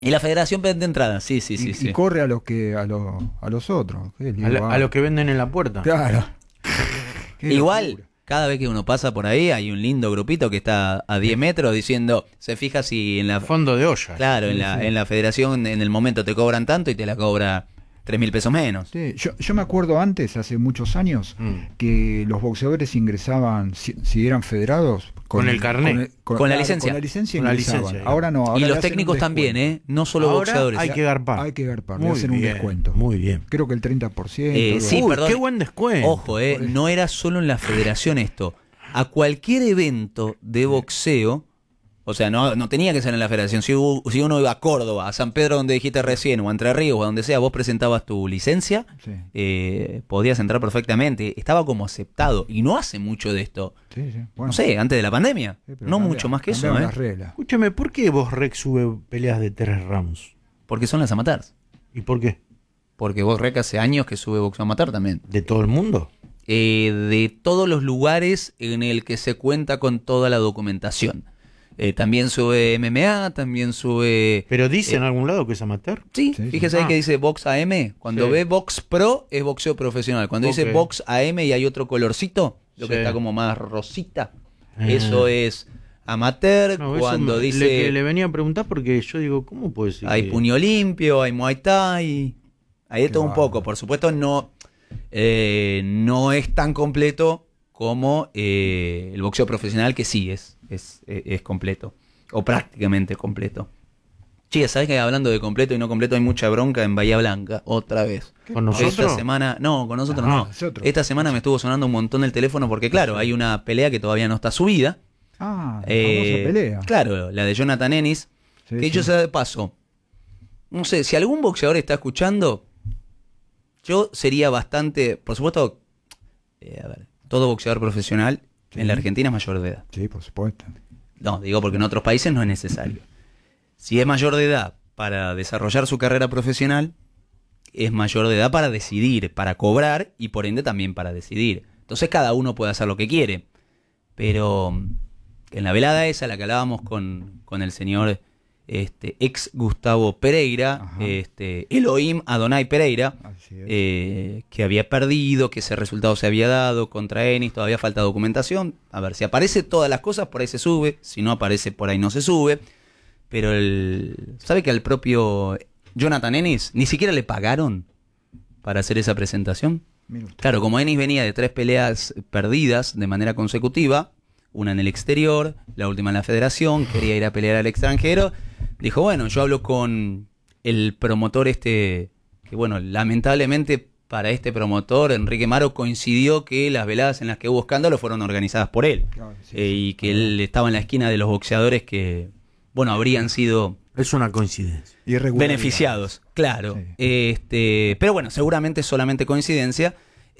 Y la federación vende entradas, sí. Y corre a los a los otros. A los que venden en la puerta. Claro. Igual, cada vez que uno pasa por ahí hay un lindo grupito que está a 10 metros diciendo, se fija si en la... Fondo de olla. Claro, en la federación en el momento te cobran tanto y te la cobra 3.000 pesos menos. Sí, yo me acuerdo antes, hace muchos años, que los boxeadores ingresaban, si eran federados, con el carnet, con la licencia. Con la licencia Con la ingresaban. licencia. Ahora no. Ahora y le los hacen técnicos un también, descuento. no solo ahora boxeadores. hay que garpar. Hay que garpar, le Muy hacen un bien, descuento. Muy bien. Creo que el 30%. Sí, Uy, perdón. qué buen descuento. Ojo, no era solo en la federación esto. A cualquier evento de boxeo, o sea, no tenía que ser en la federación. Si uno iba a Córdoba, a San Pedro, donde dijiste recién, o a Entre Ríos, o a donde sea, vos presentabas tu licencia, podías entrar perfectamente. Estaba como aceptado. Y no hace mucho de esto. Sí. Bueno, no sé, antes de la pandemia. No mucho más que eso, las reglas. Escúchame, ¿por qué vos, Rex, sube peleas de 3 rounds? Porque son las amateurs. ¿Y por qué? Porque vos, Rec, hace años que sube boxeo amateur también. ¿De todo el mundo? De todos los lugares en el que se cuenta con toda la documentación. También sube MMA, también sube... ¿Pero dice en algún lado que es amateur? Sí, fíjese ahí que dice Box AM. Cuando ve Box Pro es boxeo profesional. Cuando dice Box AM y hay otro colorcito, lo que está como más rosita, eso es amateur. No, cuando dice... Le venía a preguntar porque yo digo, ¿cómo puede ser? Hay puño limpio, hay Muay Thai, hay de todo un poco. Por supuesto no es tan completo como el boxeo profesional, que sí es completo, o prácticamente completo. Che, ¿sabés que hablando de completo y no completo hay mucha bronca en Bahía Blanca? Otra vez. ¿Con nosotros? Esta semana, no, con nosotros no. Nosotros. Esta semana me estuvo sonando un montón el teléfono porque, claro, hay una pelea que todavía no está subida. La famosa pelea. Claro, la de Jonathan Ennis. Que dicho sea de paso, no sé, si algún boxeador está escuchando, yo sería bastante, por supuesto, a ver, todo boxeador profesional en la Argentina es mayor de edad. Sí, por supuesto. No, digo porque en otros países no es necesario. Si es mayor de edad para desarrollar su carrera profesional, es mayor de edad para decidir, para cobrar y por ende también para decidir. Entonces cada uno puede hacer lo que quiere. Pero en la velada esa, la que hablábamos con el señor ex Gustavo Pereira, Elohim Adonai Pereira, que había perdido, que ese resultado se había dado contra Ennis, todavía falta documentación. A ver, si aparece todas las cosas, por ahí se sube, si no aparece, por ahí no se sube. Pero ¿sabe que al propio Jonathan Ennis ni siquiera le pagaron para hacer esa presentación? Claro, como Ennis venía de 3 peleas perdidas de manera consecutiva, una en el exterior, la última en la federación, quería ir a pelear al extranjero, dijo, bueno, yo hablo con el promotor que bueno, lamentablemente para este promotor, Enrique Maro, coincidió que las veladas en las que hubo escándalo fueron organizadas por él. Claro, y que él estaba en la esquina de los boxeadores que, bueno, habrían sido... Es una coincidencia. Beneficiados, claro. Sí. Pero bueno, seguramente es solamente coincidencia.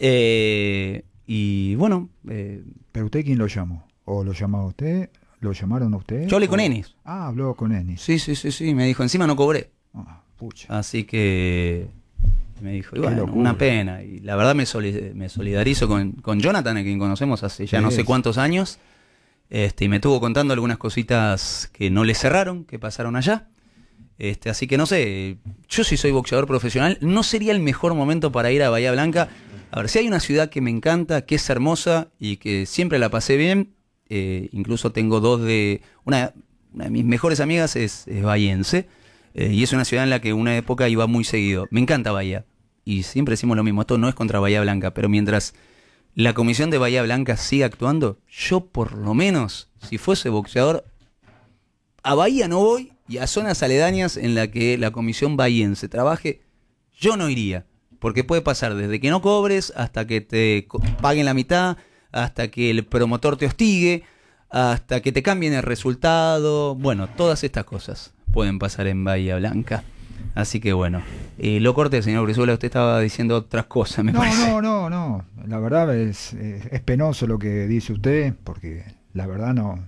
Y bueno... ¿Pero usted quién lo llamó? ¿O lo llamaba usted? ¿Lo llamaron a usted? Yo hablé con Ennis. Ah, habló con Ennis. Sí, me dijo, encima no cobré. Pucha. Así que me dijo, y bueno, una pena. Y la verdad me solidarizo con Jonathan, a quien conocemos hace ya no sé cuántos años. Y me estuvo contando algunas cositas que no le cerraron, que pasaron allá. Así que no sé, yo si soy boxeador profesional, no sería el mejor momento para ir a Bahía Blanca. A ver, si hay una ciudad que me encanta, que es hermosa y que siempre la pasé bien, incluso tengo una de mis mejores amigas es bahiense, y es una ciudad en la que una época iba muy seguido. Me encanta Bahía, y siempre decimos lo mismo, esto no es contra Bahía Blanca, pero mientras la comisión de Bahía Blanca siga actuando, yo por lo menos, si fuese boxeador, a Bahía no voy, y a zonas aledañas en la que la comisión bahiense trabaje, yo no iría. Porque puede pasar desde que no cobres hasta que te paguen la mitad, hasta que el promotor te hostigue, hasta que te cambien el resultado. Bueno, todas estas cosas pueden pasar en Bahía Blanca. Así que bueno, lo corté, señor Brizuela, usted estaba diciendo otras cosas, me parece. No. La verdad es penoso lo que dice usted, porque la verdad no...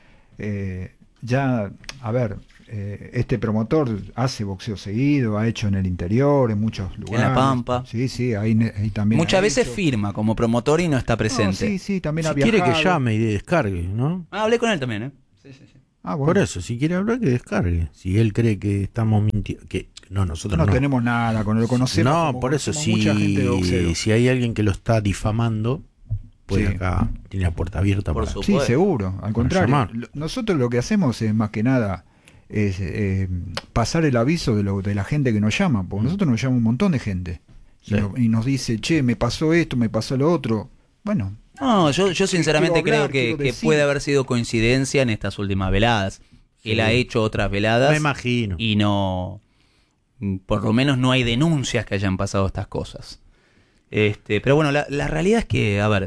a ver... este promotor hace boxeo seguido, ha hecho en el interior, en muchos lugares. En La Pampa. Sí, ahí también. Muchas veces firma como promotor y no está presente. Sí, también ha si viajado. quiere que llame y descargue, ¿no? Hablé con él también, Sí. Bueno. Por eso, si quiere hablar, que descargue. Si él cree que estamos mintiendo, que no, nosotros no tenemos nada, con lo conocemos. No, por eso, mucha gente de boxeo. Si hay alguien que lo está difamando, pues acá tiene la puerta abierta. Sí, seguro. Al contrario, nosotros lo que hacemos es más que nada pasar el aviso de la gente que nos llama, porque nosotros nos llama un montón de gente. Sí. Y nos dice, che, me pasó esto, me pasó lo otro. Bueno. No, yo sinceramente creo que puede haber sido coincidencia en estas últimas veladas. Sí. Él ha hecho otras veladas. Me imagino. Y no, por lo menos no hay denuncias que hayan pasado estas cosas. Pero bueno, la realidad es que, a ver,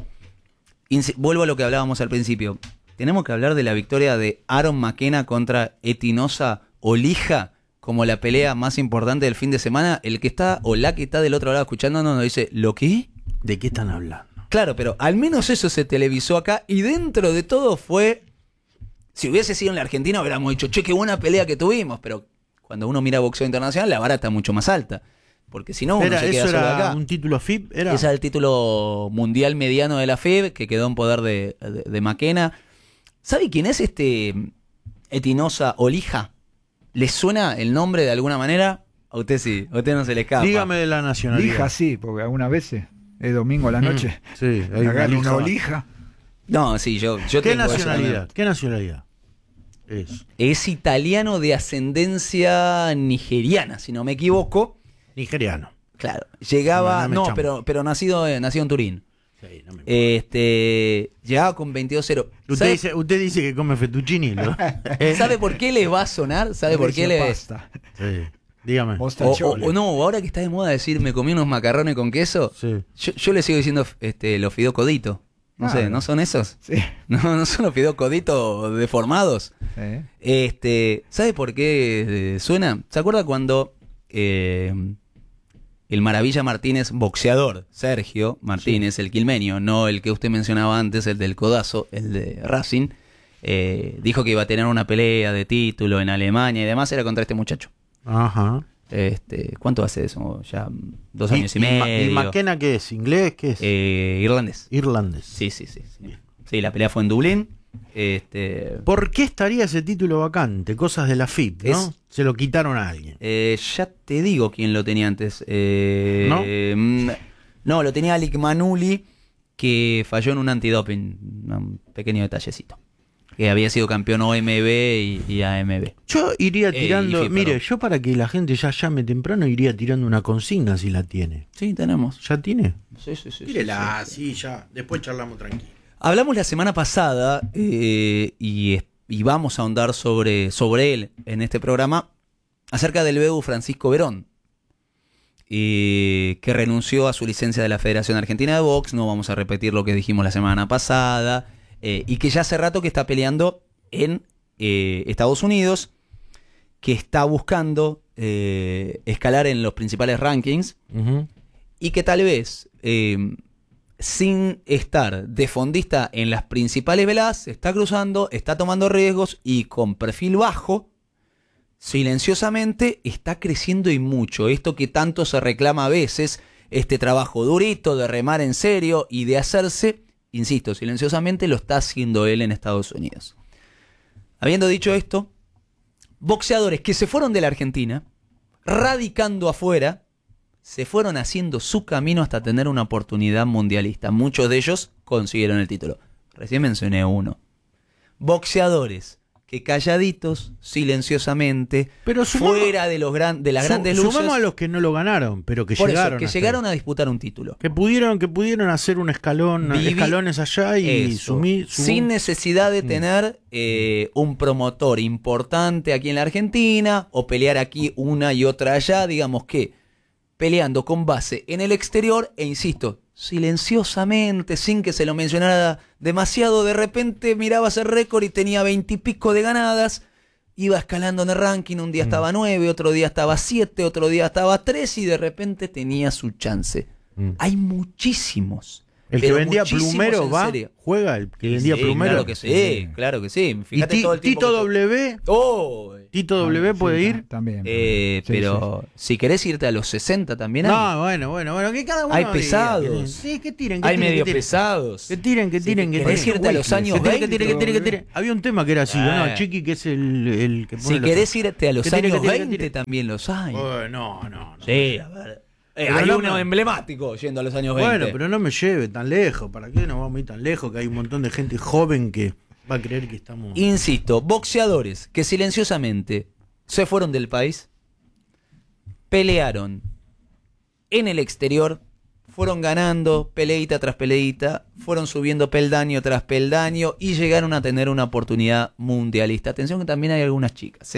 vuelvo a lo que hablábamos al principio. Tenemos que hablar de la victoria de Aaron McKenna contra Espinosa Olija como la pelea más importante del fin de semana. El que está o la que está del otro lado escuchándonos nos dice, ¿lo qué? ¿De qué están hablando? Claro, pero al menos eso se televisó acá y dentro de todo fue... Si hubiese sido en la Argentina hubiéramos dicho, che, qué buena pelea que tuvimos, pero cuando uno mira boxeo internacional la vara está mucho más alta. Porque si no, uno se queda solo acá. ¿Un título FIB? Ese era el título mundial mediano de la FIB, que quedó en poder de McKenna. ¿Sabe quién es Espinosa Olija? ¿Le suena el nombre de alguna manera? A usted sí, a usted no se le escapa. Dígame de la nacionalidad. Olija sí, porque algunas veces es domingo a la noche. Sí, hay una olija. No, sí, yo ¿Qué nacionalidad? ¿Qué nacionalidad es? Es italiano de ascendencia nigeriana, si no me equivoco. Nigeriano. Claro. Llegaba, pero nacido en Turín. Sí, no me llegaba con 22-0. Usted dice que come fettuccini, ¿no? ¿Sabe por qué le va a sonar? ¿Sabe por qué le pasta? Sí. Dígame. O no, ahora que está de moda decir me comí unos macarrones con queso, sí. yo le sigo diciendo los fideos codito. No sé, ¿no son esos? Sí. No son los fideos coditos deformados. ¿Sabe por qué suena? ¿Se acuerda cuando el Maravilla Martínez, boxeador, Sergio Martínez, sí, el quilmeño, no el que usted mencionaba antes, el del codazo, el de Racing, dijo que iba a tener una pelea de título en Alemania y demás, era contra este muchacho? Ajá. ¿Cuánto hace eso? Ya 2 años y medio. ¿Y McKenna qué es? ¿Inglés? ¿Qué es? Irlandés. Irlandés. Sí. Sí, la pelea fue en Dublín. ¿Por qué estaría ese título vacante? Cosas de la FIB, ¿no? Se lo quitaron a alguien. Ya te digo quién lo tenía antes. No, lo tenía Alik Manuli, que falló en un antidoping. Un pequeño detallecito. Que había sido campeón OMB y AMB. Yo iría tirando, mire, yo para que la gente ya llame temprano iría tirando una consigna si la tiene. Sí, tenemos. ¿Ya tiene? Sí. Tírela, sí, ya. Después charlamos tranquilo. Hablamos la semana pasada y vamos a ahondar sobre él en este programa acerca del Bebu Francisco Verón, que renunció a su licencia de la Federación Argentina de Box. No vamos a repetir lo que dijimos la semana pasada. Y que ya hace rato que está peleando en Estados Unidos, que está buscando escalar en los principales rankings, y que tal vez, sin estar de fondista en las principales veladas, se está cruzando, está tomando riesgos y con perfil bajo, silenciosamente, está creciendo y mucho. Esto que tanto se reclama a veces, este trabajo durito de remar en serio y de hacerse... Insisto, silenciosamente lo está haciendo él en Estados Unidos. Habiendo dicho esto, boxeadores que se fueron de la Argentina, radicando afuera, se fueron haciendo su camino hasta tener una oportunidad mundialista. Muchos de ellos consiguieron el título. Recién mencioné uno. Boxeadores que calladitos, silenciosamente, pero fuera de las grandes luces. Sumamos a los que no lo ganaron, pero que llegaron a disputar un título. Que pudieron hacer un escalones allá y sin necesidad de tener un promotor importante aquí en la Argentina o pelear aquí una y otra allá, digamos que peleando con base en el exterior e insisto, silenciosamente, sin que se lo mencionara demasiado. De repente mirabas el récord y tenía 20 y pico de ganadas, iba escalando en el ranking, un día estaba 9, otro día estaba 7, otro día estaba 3 y de repente tenía su chance. Hay muchísimos El que vendía plumero va, juega el que vendía plumero. Claro que sí, claro que sí. Fíjate todo el tiempo Tito W. Tito W puede ir. También. Pero si querés irte a los 60 también hay. No, bueno, que cada uno. Hay pesados. Sí, que tiren. Hay medio pesados. Que tiren. ¿Querés irte a los años 20? Que tiren. Había un tema que era así, ¿no? Chiqui, que es el que pone. Si querés irte a los años 20 también los hay. No. Sí, a ver. Hay uno emblemático yendo a los años 20. Bueno, pero no me lleve tan lejos. ¿Para qué nos vamos a ir tan lejos? Que hay un montón de gente joven que va a creer que estamos... Insisto, boxeadores que silenciosamente se fueron del país, pelearon en el exterior, fueron ganando peleita tras peleita, fueron subiendo peldaño tras peldaño y llegaron a tener una oportunidad mundialista. Atención que también hay algunas chicas,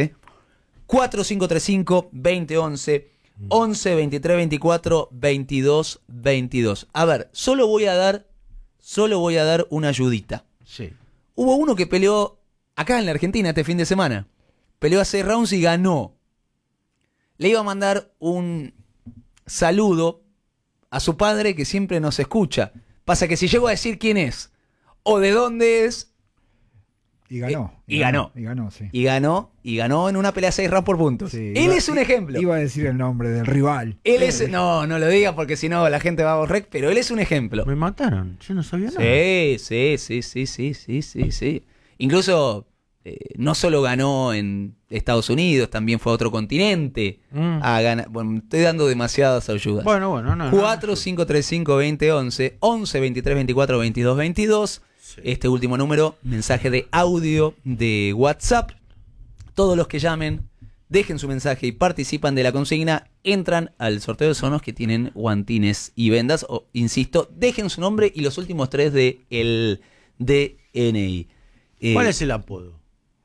4535-2011... 11 23 24 22 22. A ver, solo voy a dar una ayudita. Sí. Hubo uno que peleó acá en la Argentina este fin de semana. Peleó a 6 rounds y ganó. Le iba a mandar un saludo a su padre que siempre nos escucha. Pasa que si llego a decir quién es o de dónde es. Y ganó. Sí. Y ganó en una pelea 6 rounds por puntos. Sí, él es un ejemplo. Iba a decir el nombre del rival. No lo diga porque si no la gente va a borrar, pero él es un ejemplo. Me mataron, yo no sabía nada. Sí. Incluso no solo ganó en Estados Unidos, también fue a otro continente a ganar. Bueno, estoy dando demasiadas ayudas. Bueno, no. 4535-2011, 11 23 24 22 22. Este último número, mensaje de audio de WhatsApp. Todos los que llamen, dejen su mensaje y participan de la consigna, entran al sorteo de sonos que tienen guantines y vendas. Insisto, dejen su nombre y los últimos 3 de el DNI. ¿Cuál es el apodo?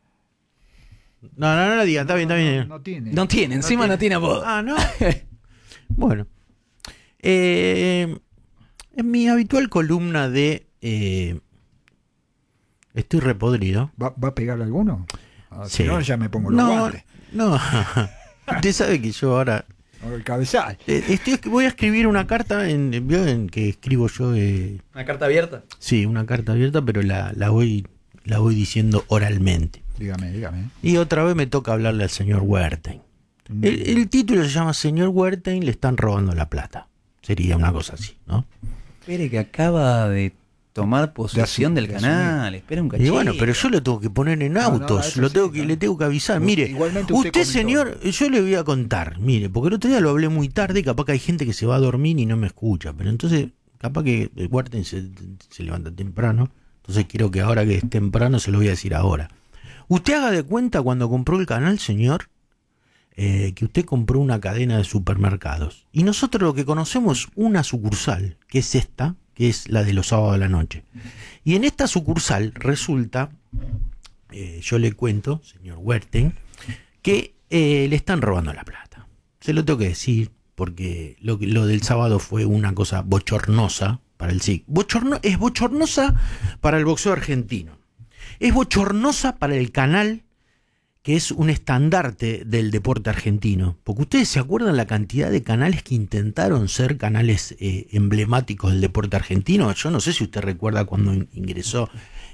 No digan, está bien. No tiene, encima no tiene apodo. Ah, ¿no? Bueno. En mi habitual columna de... estoy repodrido. ¿Va a pegarle alguno? Sí. Si no, ya me pongo los guantes. No. Usted sabe que yo ahora... El cabezal. Voy a escribir una carta en que escribo yo... ¿Una carta abierta? Sí, una carta abierta, pero la voy diciendo oralmente. Dígame. Y otra vez me toca hablarle al señor Wertheim. El título se llama Señor Wertheim, le están robando la plata. Sería una cosa así, ¿no? Espere que acaba de tomar posesión del canal, espera un cachito. Y bueno, pero yo lo tengo que poner en autos, le tengo que avisar. Mire, usted señor, yo le voy a contar, mire, porque el otro día lo hablé muy tarde y capaz que hay gente que se va a dormir y no me escucha, pero entonces capaz que el Wertheim se levanta temprano, entonces quiero que ahora que es temprano se lo voy a decir ahora. Usted haga de cuenta cuando compró el canal, señor, que usted compró una cadena de supermercados y nosotros lo que conocemos una sucursal, que es esta, que es la de los sábados a la noche. Y en esta sucursal resulta, yo le cuento, señor Wertheim, que le están robando la plata. Se lo tengo que decir, porque lo del sábado fue una cosa bochornosa para el SIC. Es bochornosa para el boxeo argentino. Es bochornosa para el canal, que es un estandarte del deporte argentino. Porque ustedes se acuerdan la cantidad de canales que intentaron ser canales emblemáticos del deporte argentino. Yo no sé si usted recuerda cuando ingresó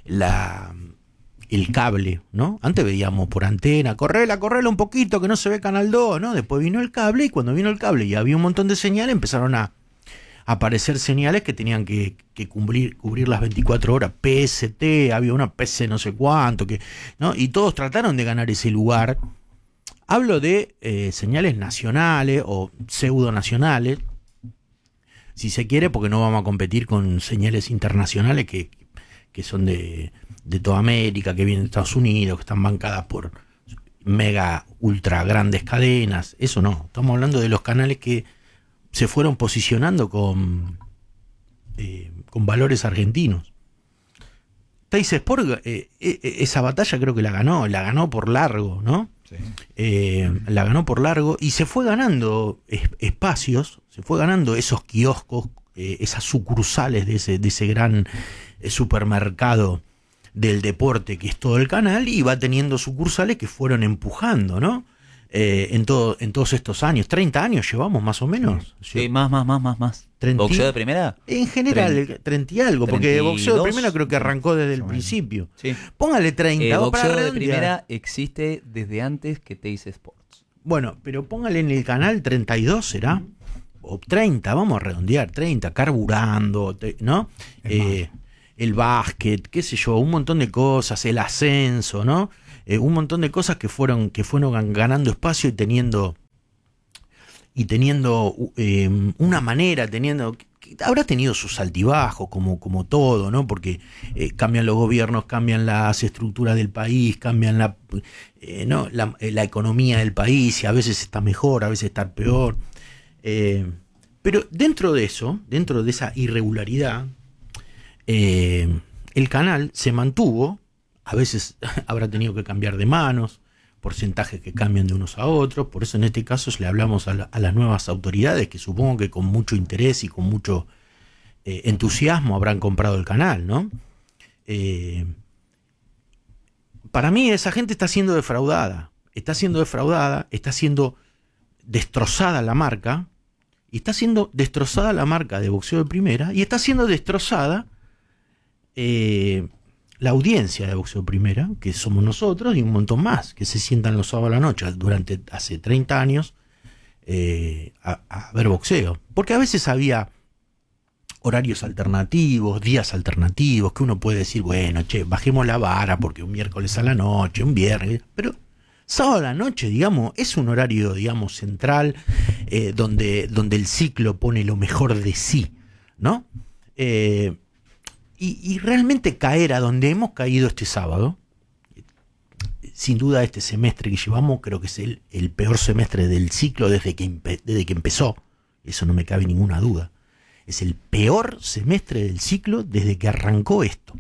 el cable, ¿no? Antes veíamos por antena, correla un poquito que no se ve Canal 2, ¿no? Después vino el cable y cuando vino el cable y había un montón de señales, empezaron a aparecer señales que tenían que cubrir las 24 horas. PST, había una PC no sé cuánto, ¿no? Y todos trataron de ganar ese lugar. Hablo de señales nacionales o pseudo-nacionales, si se quiere, porque no vamos a competir con señales internacionales que son de toda América, que vienen de Estados Unidos, que están bancadas por mega, ultra grandes cadenas. Eso no, estamos hablando de los canales que se fueron posicionando con valores argentinos. Teis Sport, esa batalla creo que la ganó por largo, ¿no? Sí. La ganó por largo y se fue ganando espacios, se fue ganando esos kioscos, esas sucursales de ese gran supermercado del deporte que es todo el canal, y va teniendo sucursales que fueron empujando, ¿no? en todos estos años. 30 años llevamos más o menos. Sí, más. ¿Boxeo de primera? En general, 30 y algo, 32. Porque boxeo de primera creo que arrancó desde el principio. Sí. Póngale 30. Boxeo de primera existe desde antes que Teis Sports. Bueno, pero póngale en el canal 32, ¿será? O 30, vamos a redondear, 30, carburando, ¿no? El básquet, qué sé yo, un montón de cosas, el ascenso, ¿no? Un montón de cosas que fueron ganando espacio y teniendo una manera, habrá tenido sus altibajos como todo, ¿no? Porque cambian los gobiernos, cambian las estructuras del país, cambian la economía del país, y a veces está mejor, a veces está peor. Pero dentro de esa irregularidad, el canal se mantuvo. A veces habrá tenido que cambiar de manos, porcentajes que cambian de unos a otros. Por eso en este caso le hablamos a las nuevas autoridades, que supongo que con mucho interés y con mucho entusiasmo habrán comprado el canal, ¿no? Para mí esa gente está siendo defraudada, está siendo destrozada la marca, y está siendo destrozada la marca de boxeo de primera, y está siendo destrozada la audiencia de boxeo de primera, que somos nosotros y un montón más, que se sientan los sábados a la noche hace 30 años a ver boxeo. Porque a veces había horarios alternativos, días alternativos, que uno puede decir, bueno, bajemos la vara porque un miércoles a la noche, un viernes, pero sábado a la noche, digamos, es un horario, digamos, central, donde el ciclo pone lo mejor de sí, ¿no? Y realmente caer a donde hemos caído este sábado, sin duda este semestre que llevamos, creo que es el peor semestre del ciclo desde que empezó, eso no me cabe ninguna duda. Es el peor semestre del ciclo desde que arrancó esto.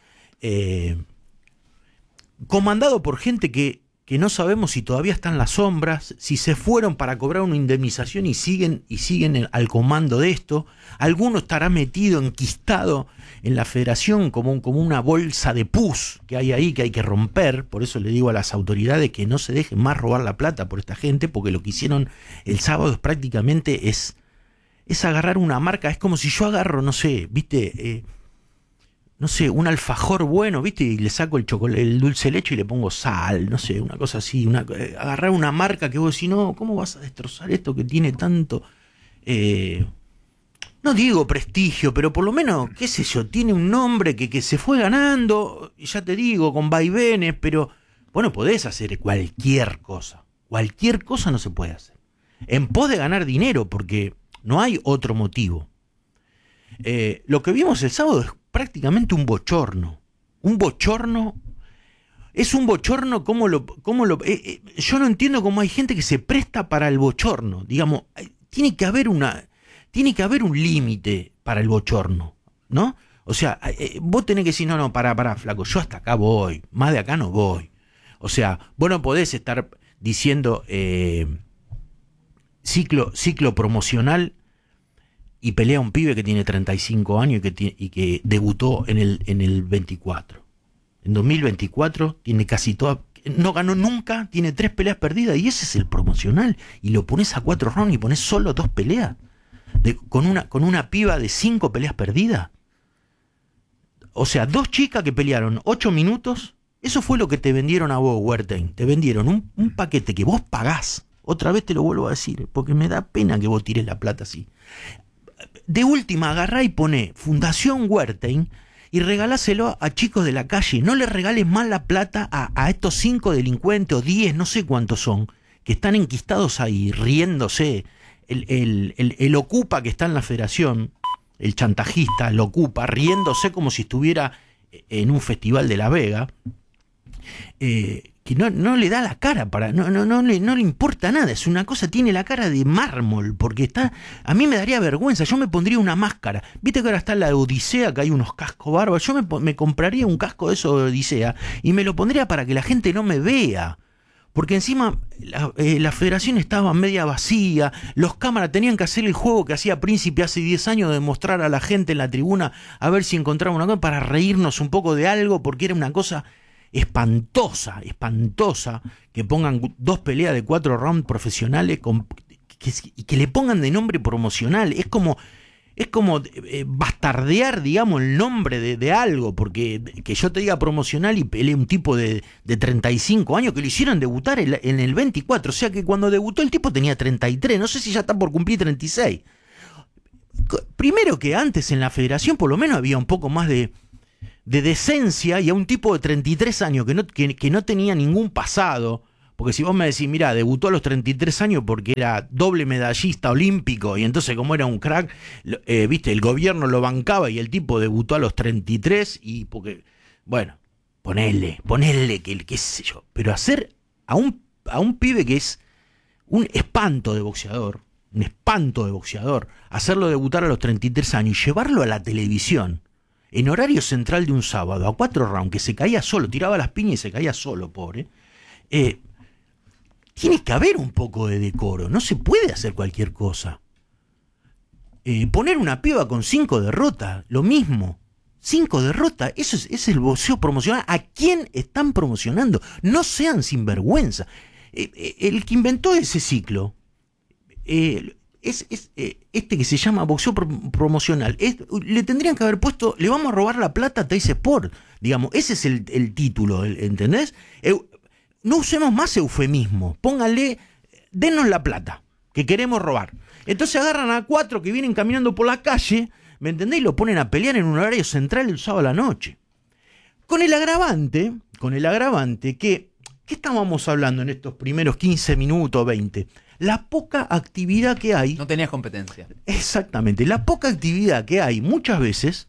Comandado por gente que no sabemos si todavía están en las sombras, si se fueron para cobrar una indemnización y siguen al comando de esto. Alguno estará metido, enquistado en la federación como una bolsa de pus que hay ahí, que hay que romper. Por eso le digo a las autoridades que no se dejen más robar la plata por esta gente, porque lo que hicieron el sábado prácticamente es agarrar una marca. Es como si yo agarro, no sé, ¿viste? No sé, un alfajor bueno, ¿viste? Y le saco el dulce de leche y le pongo sal, no sé, una cosa así. Agarrar una marca que vos decís, no, ¿cómo vas a destrozar esto que tiene tanto, no digo prestigio, pero por lo menos, qué sé yo, tiene un nombre que se fue ganando, ya te digo, con vaivenes, pero bueno, podés hacer cualquier cosa no se puede hacer, en pos de ganar dinero, porque no hay otro motivo. Lo que vimos el sábado es prácticamente un bochorno. Es un bochorno yo no entiendo cómo hay gente que se presta para el bochorno. Digamos, tiene que haber un límite para el bochorno, ¿no? O sea, vos tenés que decir, no, pará, flaco, yo hasta acá voy, más de acá no voy. O sea, vos no podés estar diciendo ciclo promocional y pelea un pibe que tiene 35 años y que debutó en el 24. En 2024 tiene casi toda, no ganó nunca, tiene 3 peleas perdidas, y ese es el promocional. Y lo pones a 4 rounds y pones solo 2 peleas. Con una piba de 5 peleas perdidas. O sea, 2 chicas que pelearon 8 minutos. Eso fue lo que te vendieron a vos, Wertheim. Te vendieron un paquete que vos pagás. Otra vez te lo vuelvo a decir, porque me da pena que vos tires la plata así. De última, agarrá y poné Fundación Wertheim y regaláselo a chicos de la calle. No le regales más la plata a estos 5 delincuentes o 10, no sé cuántos son, que están enquistados ahí, riéndose. El ocupa que está en la federación, el chantajista, lo ocupa, riéndose como si estuviera en un festival de La Vega, que no le da la cara no le importa nada, es una cosa, tiene la cara de mármol, porque a mí me daría vergüenza, yo me pondría una máscara, viste que ahora está la Odisea, que hay unos cascos bárbaros, yo me compraría un casco de eso de Odisea y me lo pondría para que la gente no me vea, porque encima la federación estaba media vacía, los cámaras tenían que hacer el juego que hacía Príncipe hace 10 años, de mostrar a la gente en la tribuna a ver si encontraba una cosa para reírnos un poco de algo, porque era una cosa espantosa, que pongan 2 peleas de 4 rounds profesionales y que le pongan de nombre promocional. Es como bastardear, digamos, el nombre de algo, porque que yo te diga promocional y peleé un tipo de 35 años que lo hicieron debutar en el 24, o sea que cuando debutó el tipo tenía 33, no sé si ya está por cumplir 36. Primero que antes en la federación por lo menos había un poco más de decencia, y a un tipo de 33 años que no tenía ningún pasado. Porque si vos me decís, mira, debutó a los 33 años porque era doble medallista olímpico y entonces como era un crack, viste, el gobierno lo bancaba y el tipo debutó a los 33 y porque, bueno, ponele, qué sé yo. Pero hacer a un pibe que es un espanto de boxeador, hacerlo debutar a los 33 años y llevarlo a la televisión en horario central de un sábado a 4 rounds, que se caía solo, tiraba las piñas y se caía solo, pobre. Tiene que haber un poco de decoro, no se puede hacer cualquier cosa. Poner una piba con 5 derrotas, lo mismo. 5 derrotas, eso es el boxeo promocional. ¿A quién están promocionando? No sean sinvergüenza. El que inventó ese ciclo es este que se llama boxeo promocional. Le tendrían que haber puesto, le vamos a robar la plata a Teis Sport. Digamos, ese es el título, ¿entendés? No usemos más eufemismo, pónganle, denos la plata, que queremos robar. Entonces agarran a 4 que vienen caminando por la calle, ¿me entendés? Y lo ponen a pelear en un horario central el sábado a la noche. Con el agravante que, ¿qué estábamos hablando en estos primeros 15 minutos, 20? La poca actividad que hay. No tenías competencia. Exactamente, la poca actividad que hay muchas veces,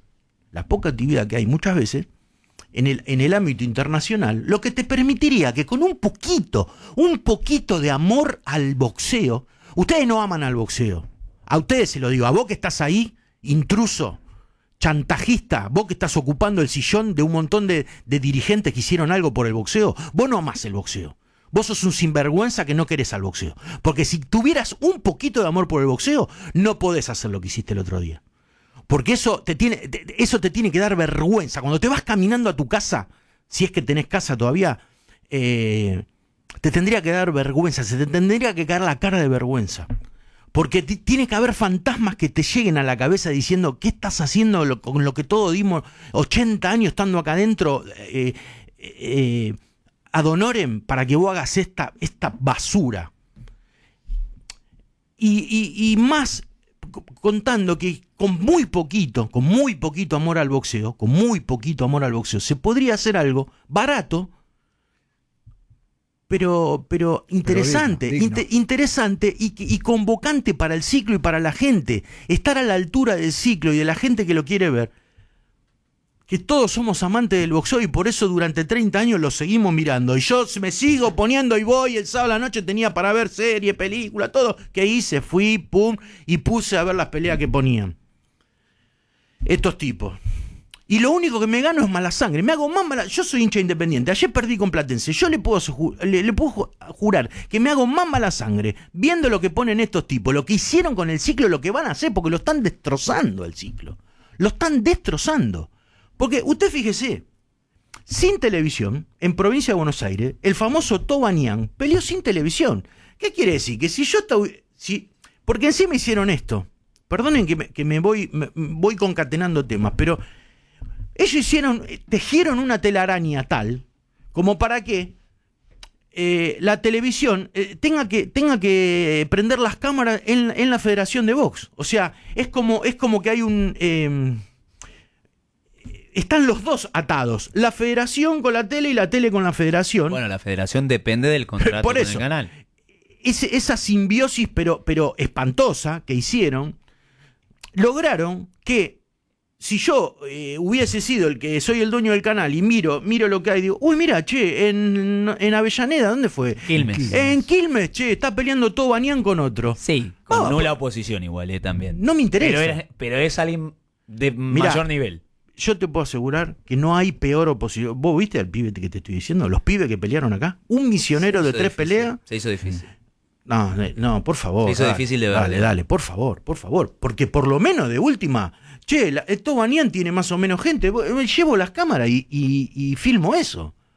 en el ámbito internacional, lo que te permitiría que con un poquito de amor al boxeo, ustedes no aman al boxeo, a ustedes se lo digo, a vos que estás ahí, intruso, chantajista, vos que estás ocupando el sillón de un montón de dirigentes que hicieron algo por el boxeo, vos no amás el boxeo, vos sos un sinvergüenza que no querés al boxeo, porque si tuvieras un poquito de amor por el boxeo, no podés hacer lo que hiciste el otro día. Porque eso te tiene que dar vergüenza. Cuando te vas caminando a tu casa, si es que tenés casa todavía, te tendría que dar vergüenza, se te tendría que caer la cara de vergüenza. Porque tiene que haber fantasmas que te lleguen a la cabeza diciendo, ¿qué estás haciendo con lo que todos dimos 80 años estando acá adentro ad honorem para que vos hagas esta basura? Y más contando que con muy poquito amor al boxeo, se podría hacer algo barato, pero interesante, digno. Interesante y convocante para el ciclo y para la gente. Estar a la altura del ciclo y de la gente que lo quiere ver. Que todos somos amantes del boxeo y por eso durante 30 años lo seguimos mirando. Y yo me sigo poniendo y voy, el sábado a la noche tenía para ver serie, película, todo. ¿Qué hice? Fui, pum, y puse a ver las peleas que ponían estos tipos. Y lo único que me gano es mala sangre. Me hago más mala. Yo soy hincha independiente. Ayer perdí con Platense. Yo le puedo jurar que me hago más mala sangre viendo lo que ponen estos tipos, lo que hicieron con el ciclo, lo que van a hacer, porque lo están destrozando el ciclo. Lo están destrozando. Porque usted fíjese, sin televisión, en provincia de Buenos Aires, el famoso Tobanian peleó sin televisión. ¿Qué quiere decir? Que porque encima hicieron esto. Perdonen que me voy concatenando temas, pero ellos tejieron una telaraña tal como para que la televisión tenga que prender las cámaras en la Federación de Box. O sea, es como que hay un... están los dos atados, la federación con la tele y la tele con la federación. Bueno, la federación depende del contrato con el canal. Esa simbiosis, pero espantosa que hicieron, lograron que si yo hubiese sido el que soy el dueño del canal y miro lo que hay, digo, uy, mira, che, en Avellaneda, ¿dónde fue? Quilmes. En Quilmes, che, está peleando Tobanian con otro. Sí, con nula oposición igual, también. No me interesa. Pero es alguien de mayor nivel. Yo te puedo asegurar que no hay peor oposición. ¿Vos viste al pibe que te estoy diciendo? Los pibes que pelearon acá. Un misionero de 3 peleas. Se hizo difícil. No, por favor. Se hizo difícil de ver. Dale, por favor. Porque por lo menos de última, che, Tobanian tiene más o menos gente. Llevo las cámaras y filmo eso.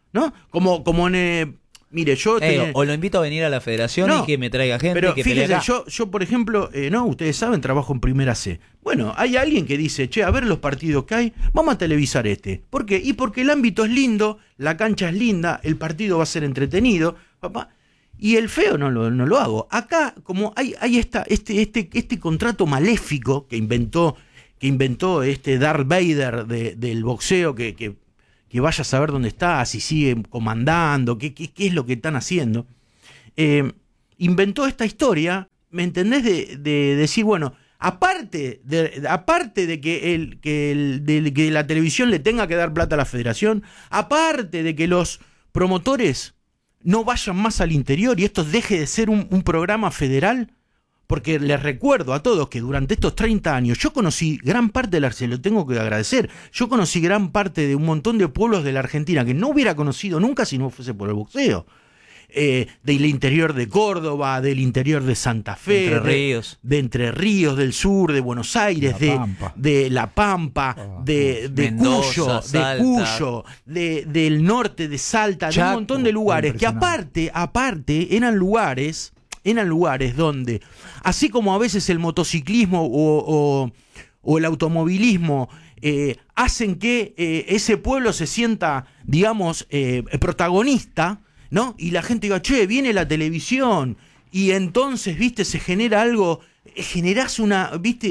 ¿no? Como en... Mire, yo... o lo invito a venir a la federación y que me traiga gente. Pero que fíjese, yo, por ejemplo, ustedes saben, trabajo en Primera C. Bueno, hay alguien que dice, che, a ver los partidos que hay, vamos a televisar este. ¿Por qué? Y porque el ámbito es lindo, la cancha es linda, el partido va a ser entretenido, papá. Y el feo no lo hago. Acá, como hay este contrato maléfico que inventó Darth Vader del boxeo, que vaya a saber dónde está, si sigue comandando, qué es lo que están haciendo. Inventó esta historia, ¿me entendés? De decir, bueno, aparte de que la televisión le tenga que dar plata a la federación, aparte de que los promotores no vayan más al interior y esto deje de ser un programa federal, porque les recuerdo a todos que durante estos 30 años yo conocí gran parte se lo tengo que agradecer, yo conocí gran parte de un montón de pueblos de la Argentina que no hubiera conocido nunca si no fuese por el boxeo. Del interior de Córdoba, del interior de Santa Fe, de Entre Ríos, del sur, de Buenos Aires, de La Pampa, de Mendoza, Cuyo, del norte de Salta, Chaco, de un montón de lugares que aparte eran lugares donde, así como a veces el motociclismo o el automovilismo hacen que ese pueblo se sienta, digamos, protagonista, ¿no? Y la gente diga, che, viene la televisión, y entonces, viste, se genera algo, generás un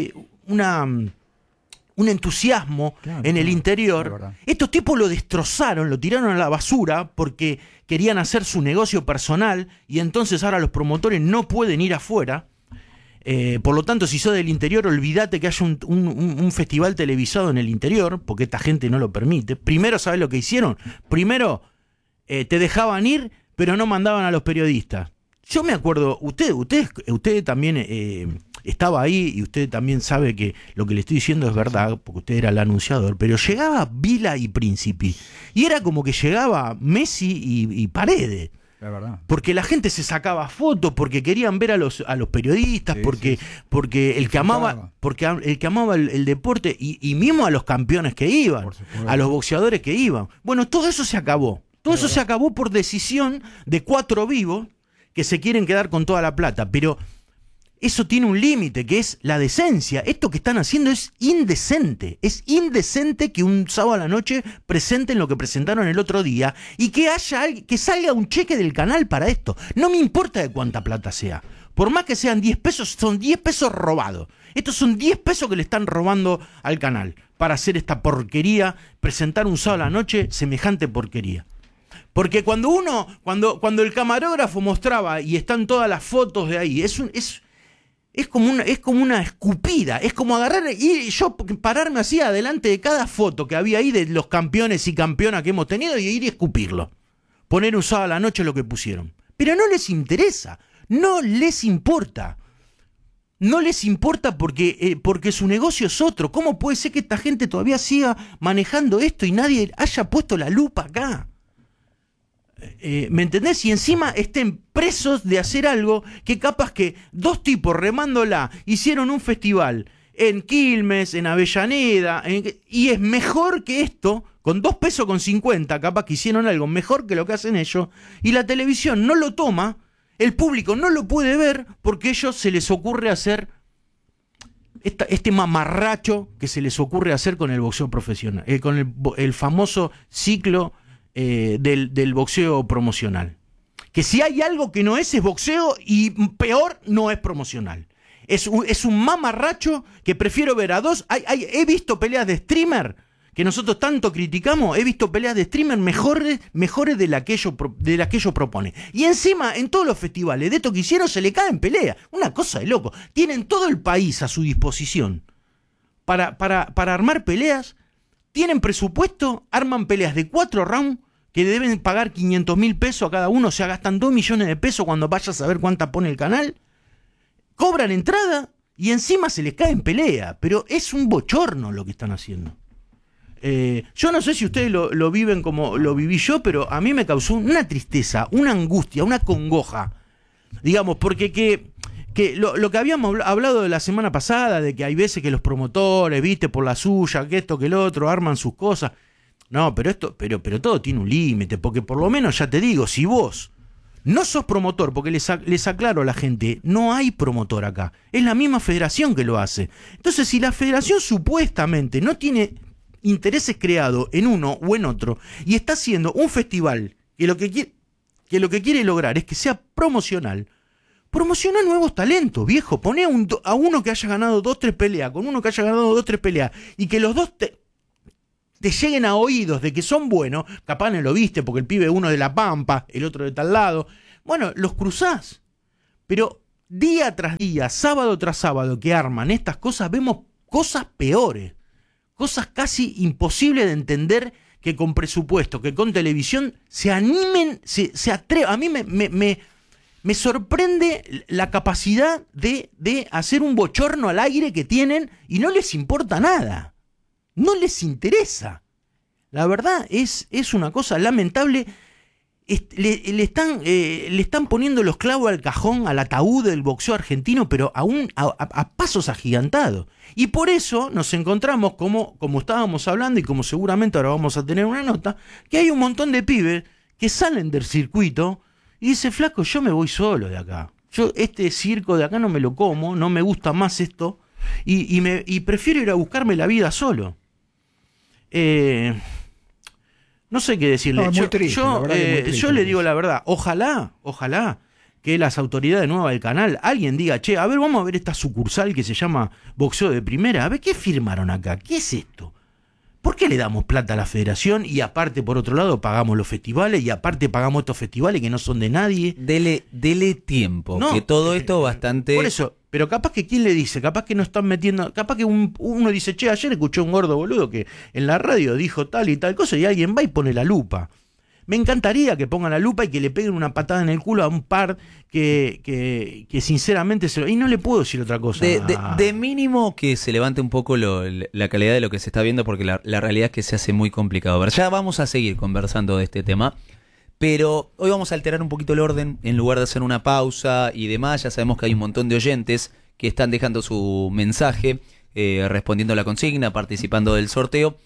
entusiasmo en el interior. Estos tipos lo destrozaron, lo tiraron a la basura porque querían hacer su negocio personal y entonces ahora los promotores no pueden ir afuera. Por lo tanto, si sos del interior, olvídate que haya un festival televisado en el interior, porque esta gente no lo permite. Primero, ¿sabés lo que hicieron? Primero, te dejaban ir, pero no mandaban a los periodistas. Yo me acuerdo, usted también estaba ahí y usted también sabe que lo que le estoy diciendo es verdad, porque usted era el anunciador, pero llegaba Vila y Príncipe, y era como que llegaba Messi y Paredes. La verdad. Porque la gente se sacaba fotos, porque querían ver a los periodistas, porque el que amaba el deporte y mismo a los campeones que iban, a los boxeadores que iban. Bueno, todo eso se acabó. Todo eso se acabó por decisión de 4 vivos que se quieren quedar con toda la plata, pero eso tiene un límite, que es la decencia. Esto que están haciendo es indecente. Es indecente que un sábado a la noche presenten lo que presentaron el otro día y que salga un cheque del canal para esto. No me importa de cuánta plata sea. Por más que sean 10 pesos, son 10 pesos robados. Estos son 10 pesos que le están robando al canal para hacer esta porquería, presentar un sábado a la noche semejante porquería. Porque cuando el camarógrafo mostraba y están todas las fotos de ahí, es como una escupida, es como agarrar y yo pararme así adelante de cada foto que había ahí de los campeones y campeonas que hemos tenido y ir y escupirlo. Poner un sábado a la noche lo que pusieron. Pero no les interesa, no les importa. No les importa porque su negocio es otro. ¿Cómo puede ser que esta gente todavía siga manejando esto y nadie haya puesto la lupa acá? ¿Me entendés? Y encima estén presos de hacer algo que capaz que 2 tipos remándola hicieron un festival en Quilmes, en Avellaneda, y es mejor que esto, con 2 pesos con 50, capaz que hicieron algo mejor que lo que hacen ellos, y la televisión no lo toma, el público no lo puede ver, porque a ellos se les ocurre hacer este mamarracho que se les ocurre hacer con el boxeo profesional, con el famoso ciclo del boxeo promocional. Que si hay algo que no es boxeo y peor, no es promocional. Es un mamarracho que prefiero ver a 2. He visto peleas de streamer que nosotros tanto criticamos. He visto peleas de streamer mejores de las que ellos proponen. Y encima, en todos los festivales de esto que hicieron, se le caen peleas. Una cosa de loco. Tienen todo el país a su disposición para armar peleas. Tienen presupuesto, arman peleas de 4 rounds que deben pagar 500.000 pesos a cada uno, o sea, gastan 2 millones de pesos cuando vayas a ver cuánta pone el canal, cobran entrada y encima se les cae en pelea, pero es un bochorno lo que están haciendo. Yo no sé si ustedes lo viven como lo viví yo, pero a mí me causó una tristeza, una angustia, una congoja, digamos, porque que lo que habíamos hablado de la semana pasada, de que hay veces que los promotores, viste, por la suya, que esto, que el otro, arman sus cosas. No, pero todo tiene un límite, porque por lo menos ya te digo, si vos no sos promotor, porque les aclaro a la gente, no hay promotor acá, es la misma federación que lo hace. Entonces, si la federación supuestamente no tiene intereses creados en uno o en otro, y está haciendo un festival que lo que quiere lograr es que sea promocional, promociona nuevos talentos, viejo. Poné a uno que haya ganado 2-3 peleas, con uno que haya ganado 2-3 peleas, y que los dos te lleguen a oídos de que son buenos. Capaz no lo viste porque el pibe uno de La Pampa, el otro de tal lado. Bueno, los cruzás. Pero día tras día, sábado tras sábado que arman estas cosas, vemos cosas peores. Cosas casi imposibles de entender, que con presupuesto, que con televisión se animen, se atrevan. A mí me sorprende la capacidad de hacer un bochorno al aire que tienen y no les importa nada. No les interesa. La verdad es una cosa lamentable. Le están poniendo los clavos al cajón, al ataúd del boxeo argentino, pero a pasos agigantados. Y por eso nos encontramos, como estábamos hablando y como seguramente ahora vamos a tener una nota, que hay un montón de pibes que salen del circuito y dicen: flaco, yo me voy solo de acá. Yo este circo de acá no me lo como, no me gusta más esto, y prefiero ir a buscarme la vida solo. No sé qué decirle. Yo le digo la verdad. Ojalá que las autoridades nuevas del canal, alguien diga: che, a ver, vamos a ver esta sucursal que se llama Boxeo de Primera. A ver, ¿qué firmaron acá? ¿Qué es esto? ¿Por qué le damos plata a la federación y aparte, por otro lado, pagamos los festivales y aparte pagamos estos festivales que no son de nadie? Dele tiempo, no, que todo esto bastante... Por eso, pero capaz que ¿quién le dice? Capaz que no están metiendo... Capaz que uno dice: che, ayer escuché un gordo boludo que en la radio dijo tal y tal cosa, y alguien va y pone la lupa. Me encantaría que pongan la lupa y que le peguen una patada en el culo a un par que sinceramente y no le puedo decir otra cosa. De mínimo que se levante un poco la calidad de lo que se está viendo, porque la realidad es que se hace muy complicado. Pero ya vamos a seguir conversando de este tema, pero hoy vamos a alterar un poquito el orden en lugar de hacer una pausa y demás. Ya sabemos que hay un montón de oyentes que están dejando su mensaje, respondiendo a la consigna, participando del sorteo.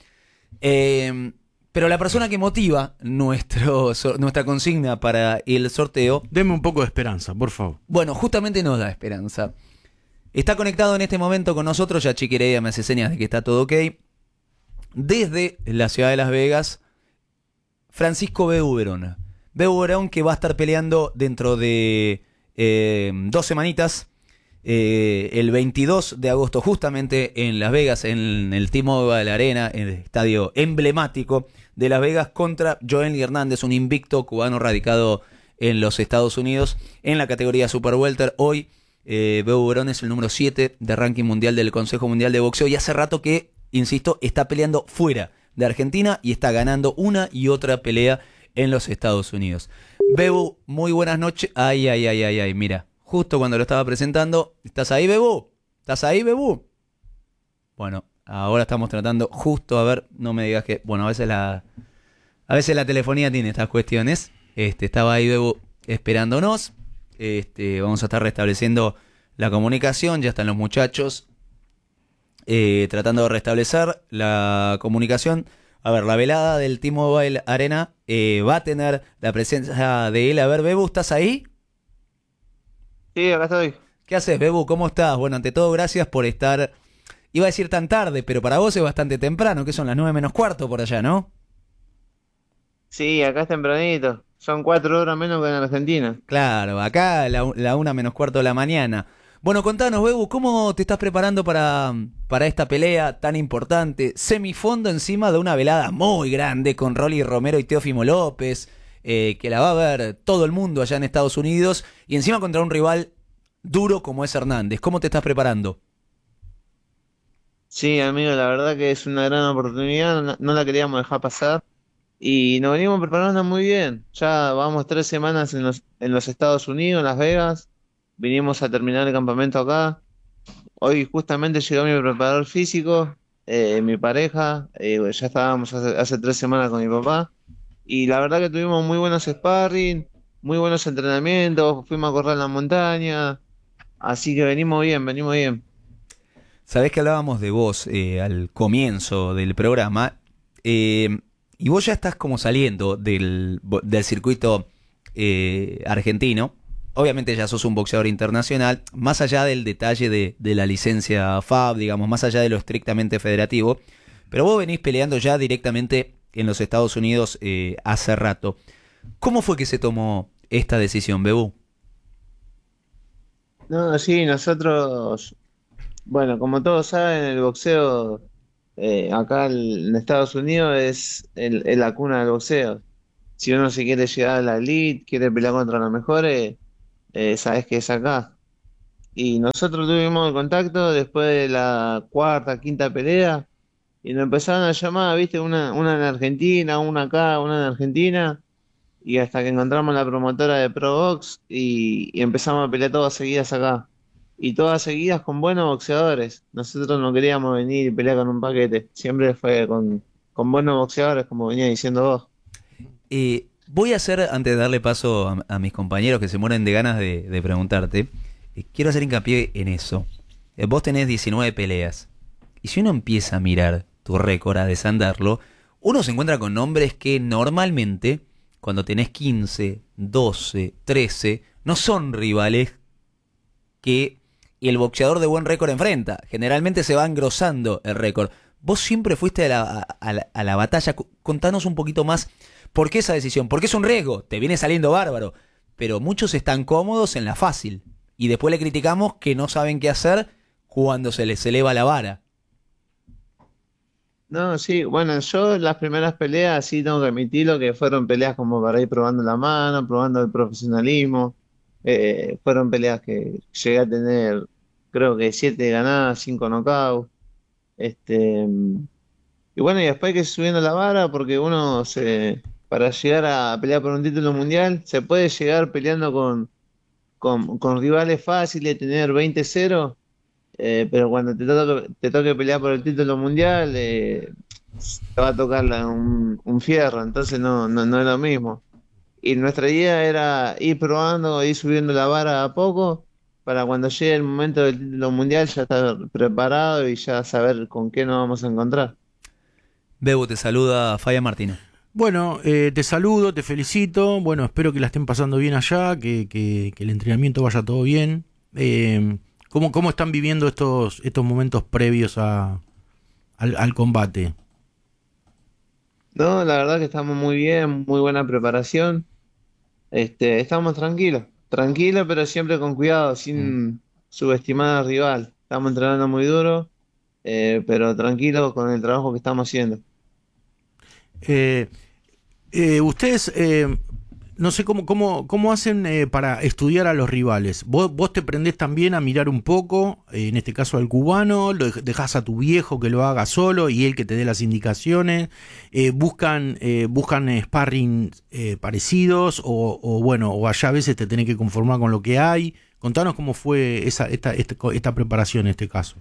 Pero la persona que motiva nuestra consigna para el sorteo... Deme un poco de esperanza, por favor. Bueno, justamente nos da esperanza. Está conectado en este momento con nosotros, ya Chiquireya me hace señas de que está todo ok. Desde la ciudad de Las Vegas, Francisco Bebu Verón. Bebu Verón, que va a estar peleando dentro de 2 semanitas. El 22 de agosto, justamente en Las Vegas, en el T-Mobile Arena, el estadio emblemático de Las Vegas, contra Joely Hernández, un invicto cubano radicado en los Estados Unidos en la categoría Super Welter. Hoy Bebu Verón es el número 7 de ranking mundial del Consejo Mundial de Boxeo, y hace rato que, insisto, está peleando fuera de Argentina y está ganando una y otra pelea en los Estados Unidos. Bebu, muy buenas noches. Ay, mira. Justo cuando lo estaba presentando. ¿Estás ahí, Bebu? ¿Estás ahí, Bebu? Bueno, ahora estamos tratando justo, a ver, no me digas que... Bueno, a veces la telefonía tiene estas cuestiones. Estaba ahí, Bebu, esperándonos. Vamos a estar restableciendo la comunicación. Ya están los muchachos tratando de restablecer la comunicación. A ver, la velada del T-Mobile Arena va a tener la presencia de él. A ver, Bebu, ¿estás ahí? Sí, acá estoy. ¿Qué haces, Bebu? ¿Cómo estás? Bueno, ante todo, gracias por estar... Iba a decir tan tarde, pero para vos es bastante temprano, que son las 9 menos cuarto por allá, ¿no? Sí, acá es tempranito. Son 4 horas menos que en Argentina. Claro, acá la 1 menos cuarto de la mañana. Bueno, contanos, Bebu, ¿cómo te estás preparando para esta pelea tan importante? Semifondo encima de una velada muy grande con Rolly Romero y Teófimo López... que la va a ver todo el mundo allá en Estados Unidos, y encima contra un rival duro como es Hernández. ¿Cómo te estás preparando? Sí, amigo, la verdad que es una gran oportunidad, no la queríamos dejar pasar y nos venimos preparando muy bien. Ya vamos 3 semanas en los Estados Unidos, en Las Vegas, vinimos a terminar el campamento acá. Hoy justamente llegó mi preparador físico, mi pareja, ya estábamos hace 3 semanas con mi papá. Y la verdad que tuvimos muy buenos sparring, muy buenos entrenamientos, fuimos a correr en la montaña, así que venimos bien. Sabés que hablábamos de vos al comienzo del programa, y Y vos ya estás como saliendo del circuito argentino. Obviamente ya sos un boxeador internacional, más allá del detalle de la licencia FAB, digamos, más allá de lo estrictamente federativo. Pero vos venís peleando ya directamente en los Estados Unidos hace rato. ¿Cómo fue que se tomó esta decisión, Bebú? No, sí, nosotros, bueno, como todos saben, el boxeo acá en Estados Unidos es la cuna del boxeo. Si uno se quiere llegar a la elite, quiere pelear contra los mejores, sabes que es acá. Y nosotros tuvimos el contacto después de la cuarta, quinta pelea, y nos empezaron a llamar, viste, una en Argentina, una acá, una en Argentina, y hasta que encontramos la promotora de Pro Box y empezamos a pelear todas seguidas acá. Y todas seguidas con buenos boxeadores. Nosotros no queríamos venir y pelear con un paquete, siempre fue con buenos boxeadores, como venía diciendo vos. Voy a hacer, antes de darle paso a mis compañeros que se mueren de ganas de preguntarte, quiero hacer hincapié en eso. Vos tenés 19 peleas. Y si uno empieza a mirar tu récord, a descenderlo, uno se encuentra con nombres que normalmente, cuando tenés 15, 12, 13, no son rivales que el boxeador de buen récord enfrenta. Generalmente se va engrosando el récord. Vos siempre fuiste a la batalla. Contanos un poquito más. ¿Por qué esa decisión? Porque es un riesgo, te viene saliendo bárbaro, pero muchos están cómodos en la fácil y después le criticamos que no saben qué hacer cuando se les eleva la vara. No, sí, bueno, yo las primeras peleas sí tengo que admitirlo que fueron peleas como para ir probando la mano, probando el profesionalismo. Fueron peleas que llegué a tener, creo que 7 ganadas, 5 knockouts. Y bueno, y después hay que ir subiendo la vara porque para llegar a pelear por un título mundial, se puede llegar peleando con rivales fáciles, tener 20-0, pero cuando te toque pelear por el título mundial, te va a tocar un fierro, entonces no es lo mismo. Y nuestra idea era ir probando, ir subiendo la vara a poco, para cuando llegue el momento del título mundial ya estar preparado y ya saber con qué nos vamos a encontrar. Bebu, te saluda Faya Martino. Bueno, te saludo, te felicito. Bueno, espero que la estén pasando bien allá, que el entrenamiento vaya todo bien. ¿Cómo están viviendo estos momentos previos al combate? No, la verdad que estamos muy bien, muy buena preparación. Estamos tranquilos, pero siempre con cuidado, sin subestimar al rival. Estamos entrenando muy duro, pero tranquilos con el trabajo que estamos haciendo. Ustedes, no sé cómo hacen para estudiar a los rivales. ¿Vos te prendés también a mirar un poco, en este caso al cubano, lo dejás a tu viejo que lo haga solo y él que te dé las indicaciones? ¿Buscan sparring parecidos o allá a veces te tenés que conformar con lo que hay? Contanos cómo fue esta preparación en este caso.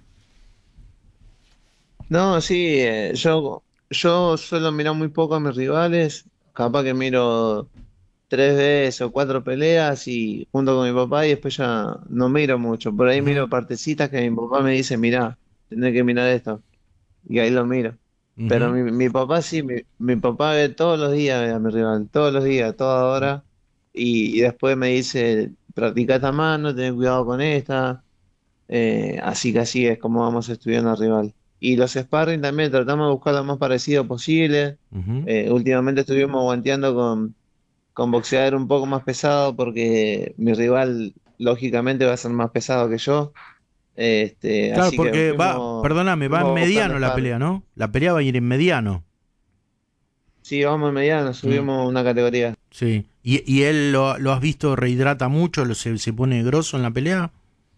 No, sí, yo suelo mirar muy poco a mis rivales, capaz que miro 3 veces o 4 peleas y junto con mi papá y después ya no miro mucho. Por ahí miro partecitas que mi papá me dice, mirá, tenés que mirar esto. Y ahí lo miro. Pero mi papá sí, mi papá ve todos los días a mi rival, todos los días, toda hora. Y después me dice, practica esta mano, ten cuidado con esta. Así que así es como vamos estudiando al rival. Y los sparring también tratamos de buscar lo más parecido posible. Últimamente estuvimos guanteando con boxeador un poco más pesado porque mi rival lógicamente va a ser más pesado que yo. Claro, así porque que va en mediano la pelea, ¿no? La pelea va a ir en mediano. Sí, vamos en mediano, subimos una categoría. Sí. ¿Y él lo has visto, rehidrata mucho, se pone grosso en la pelea?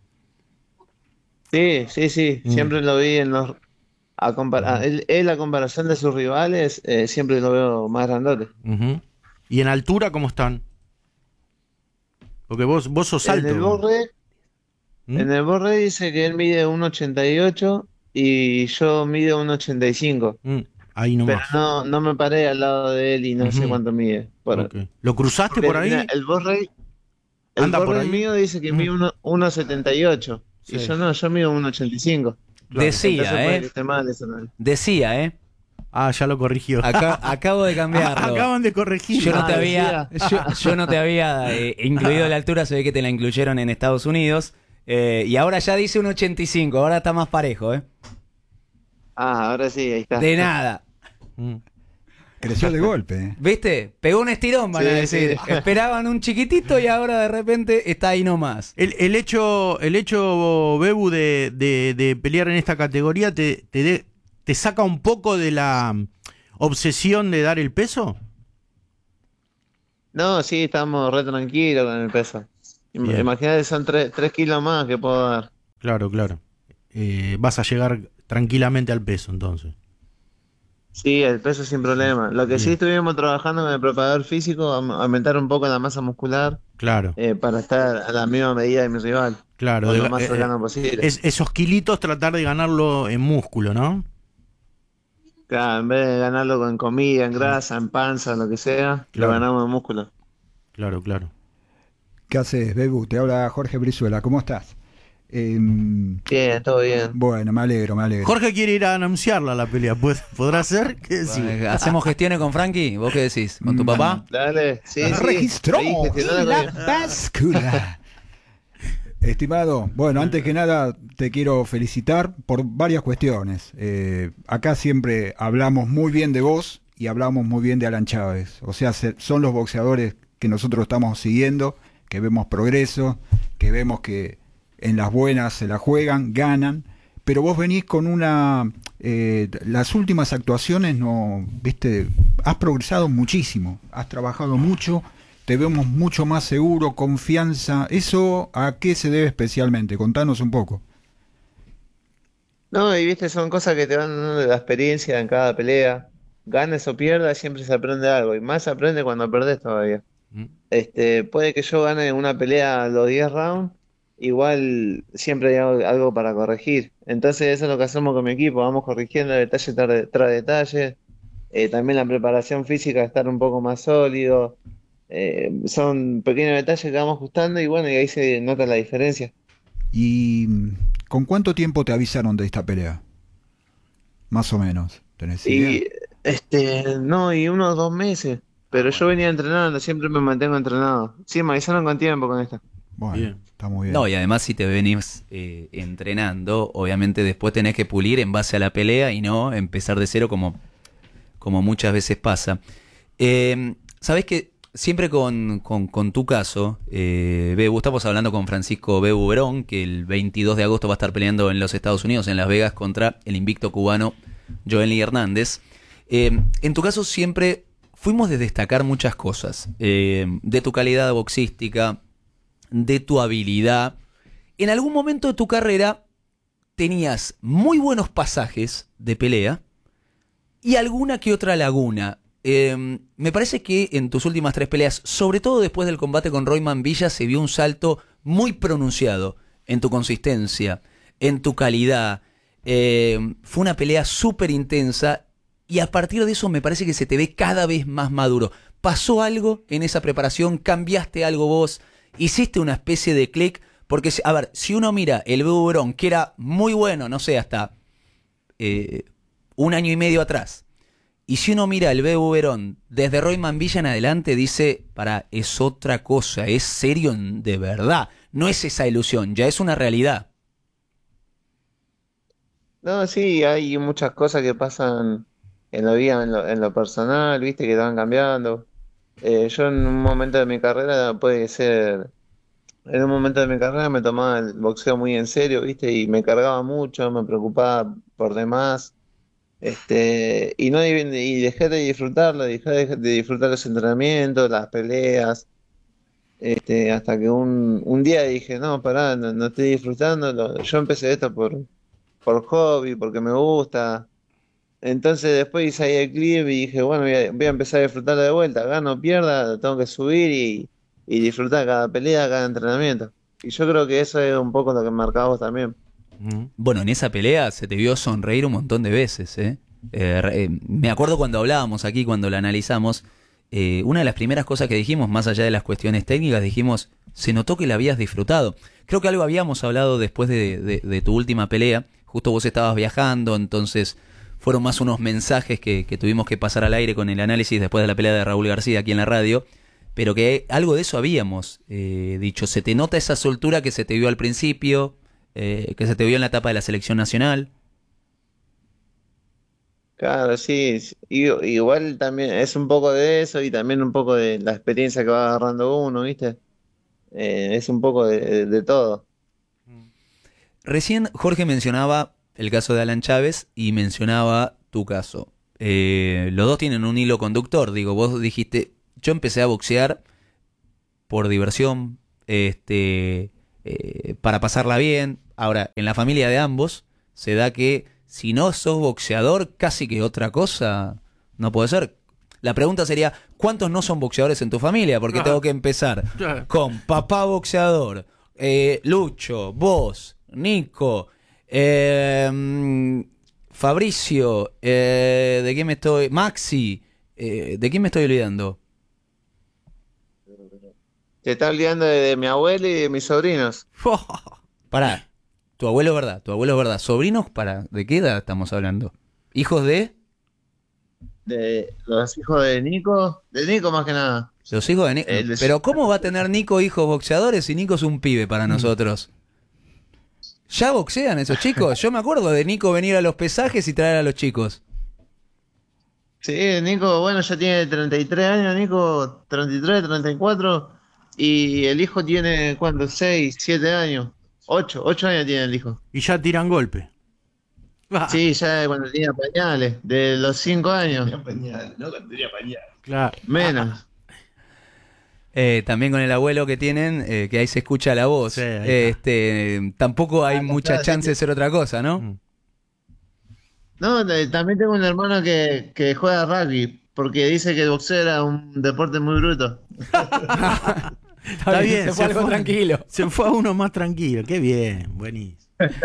Sí. Siempre lo vi en los... A comparación de sus rivales, siempre lo veo más grandote. ¿Y en altura cómo están? Porque vos sos alto. En el Borre dice que él mide 1,88 y yo mido 1,85. Ahí nomás. Pero no me paré al lado de él y no sé cuánto mide. Okay. ¿Lo cruzaste por ahí? Mira, el Borre mío dice que mide 1,78. Sí. Y yo mido 1,85. Decía, Decía, Ya lo corrigió. Acabo de cambiarlo. Acaban de corregir. Yo no te había incluido la altura, se ve que te la incluyeron en Estados Unidos. Y ahora ya dice 1.85, ahora está más parejo, ahora sí, ahí está. De nada. Creció de golpe. ¿Viste? Pegó un estirón, van a decir. Sí. Esperaban un chiquitito y ahora de repente está ahí nomás. El hecho Bebu, de pelear en esta categoría te saca un poco de la obsesión de dar el peso. No, sí, estamos re tranquilos con el peso. Imagínate, son 3 kilos más que puedo dar. Claro. Vas a llegar tranquilamente al peso entonces. Sí, el peso sin problema. Lo que sí estuvimos trabajando con el preparador físico, aumentar un poco la masa muscular. Claro. Para estar a la misma medida de mi rival. Claro. Lo más cercano posible. Esos kilitos tratar de ganarlo en músculo, ¿no? Claro, en vez de ganarlo en comida, en grasa, en panza, lo que sea, lo ganamos en músculo. Claro. ¿Qué haces, Bebu? Te habla Jorge Brizuela. ¿Cómo estás? Bien, todo bien. Bueno, me alegro. Jorge quiere ir a anunciarla la pelea. ¿Podrá ser? ¿Hacemos gestiones con Frankie? ¿Vos qué decís? ¿Con tu papá? Dale, sí. Registró la báscula. Estimado, bueno, antes que nada te quiero felicitar por varias cuestiones. Acá siempre hablamos muy bien de vos y hablamos muy bien de Alan Chávez. O sea, son los boxeadores que nosotros estamos siguiendo, que vemos progreso, que vemos que en las buenas se la juegan, ganan, pero vos venís con las últimas actuaciones, viste, has progresado muchísimo, has trabajado mucho, te vemos mucho más seguro, confianza. ¿Eso a qué se debe especialmente? Contanos un poco. No, y viste, son cosas que te van dando de la experiencia en cada pelea. Ganes o pierdas, siempre se aprende algo, y más se aprende cuando perdés todavía. Puede que yo gane una pelea los 10 rounds, igual siempre hay algo para corregir. Entonces eso es lo que hacemos con mi equipo, vamos corrigiendo detalle tras detalle. También la preparación física, estar un poco más sólido. Son pequeños detalles que vamos ajustando y bueno, y ahí se nota la diferencia. ¿Y con cuánto tiempo te avisaron de esta pelea? Más o menos, ¿tenés idea? Y unos 2 meses. Pero yo venía entrenando, siempre me mantengo entrenado. Sí, me avisaron con tiempo con esta. Bueno, bien. Está muy bien. No, y además si te venís entrenando, obviamente después tenés que pulir en base a la pelea y no empezar de cero como muchas veces pasa. Sabés que siempre con tu caso, Bebu, estamos hablando con Francisco Bebu Verón, que el 22 de agosto va a estar peleando en los Estados Unidos, en Las Vegas, contra el invicto cubano Joely Hernández. En tu caso siempre fuimos de destacar muchas cosas, de tu calidad boxística, de tu habilidad. En algún momento de tu carrera tenías muy buenos pasajes de pelea y alguna que otra laguna. Me parece que en tus últimas 3 peleas, sobre todo después del combate con Royman Villa, se vio un salto muy pronunciado en tu consistencia, en tu calidad. Fue una pelea súper intensa y a partir de eso me parece que se te ve cada vez más maduro. ¿Pasó algo en esa preparación? ¿Cambiaste algo vos? ¿Hiciste una especie de clic? Porque, a ver, si uno mira el Bebu Verón, que era muy bueno, no sé, hasta 1 año y medio atrás, y si uno mira el Bebu Verón desde Royman Villa en adelante, dice, es otra cosa, es serio de verdad, no es esa ilusión, ya es una realidad. No, sí, hay muchas cosas que pasan en la vida, en lo personal, viste, que te van cambiando. Yo en un momento de mi carrera, en un momento de mi carrera me tomaba el boxeo muy en serio, viste, y me cargaba mucho, me preocupaba por demás, y dejé de disfrutarlo, dejé de disfrutar los entrenamientos, las peleas, hasta que un día dije, no, pará, no estoy disfrutando, yo empecé esto por hobby, porque me gusta. Entonces después hice ahí el clip y dije, bueno, voy a empezar a disfrutar de vuelta, gano o pierda, tengo que subir y disfrutar cada pelea, cada entrenamiento. Y yo creo que eso es un poco lo que marcaba vos también. Bueno, en esa pelea se te vio sonreír un montón de veces, me acuerdo cuando hablábamos aquí, cuando la analizamos, una de las primeras cosas que dijimos, más allá de las cuestiones técnicas, dijimos, se notó que la habías disfrutado. Creo que algo habíamos hablado después de tu última pelea, justo vos estabas viajando, entonces fueron más unos mensajes que tuvimos que pasar al aire con el análisis después de la pelea de Raúl García aquí en la radio, pero que algo de eso habíamos dicho. Se te nota esa soltura que se te vio al principio, que se te vio en la etapa de la selección nacional. Claro, sí, igual también es un poco de eso y también un poco de la experiencia que va agarrando uno, ¿viste? Es un poco de todo. Recién Jorge mencionaba el caso de Alan Chávez y mencionaba tu caso. Los dos tienen un hilo conductor. Digo, vos dijiste, yo empecé a boxear por diversión, para pasarla bien. Ahora, en la familia de ambos se da que si no sos boxeador, casi que otra cosa no puede ser. La pregunta sería, ¿cuántos no son boxeadores en tu familia? Porque tengo que empezar con papá boxeador, Lucho, vos, Nico, Fabricio, ¿de quién me estoy? Maxi, ¿de quién me estoy olvidando? Te estás olvidando de mi abuelo y de mis sobrinos. Pará, tu abuelo es verdad. ¿Sobrinos de qué edad estamos hablando? ¿Hijos de? De los hijos de Nico más que nada. Los hijos de Nico. Pero ¿cómo va a tener Nico hijos boxeadores si Nico es un pibe para nosotros? ¿Ya boxean esos chicos? Yo me acuerdo de Nico venir a los pesajes y traer a los chicos. Sí, Nico, bueno, ya tiene 33 años, Nico, 33, 34, y el hijo tiene, ¿cuánto? 6, 7 años, 8 años tiene el hijo. Y ya tiran golpe. Sí, ya cuando tenía pañales, de los 5 años. Tenía pañales, ¿no? Cuando tenía pañales. Claro. Menos. También con el abuelo que tienen, que ahí se escucha la voz. Sí, tampoco hay mucha chance de ser otra cosa, ¿no? No, también tengo un hermano que juega rugby, porque dice que el boxeo era un deporte muy bruto. Está bien, se fue algo tranquilo. Se fue a uno más tranquilo, qué bien, buenísimo.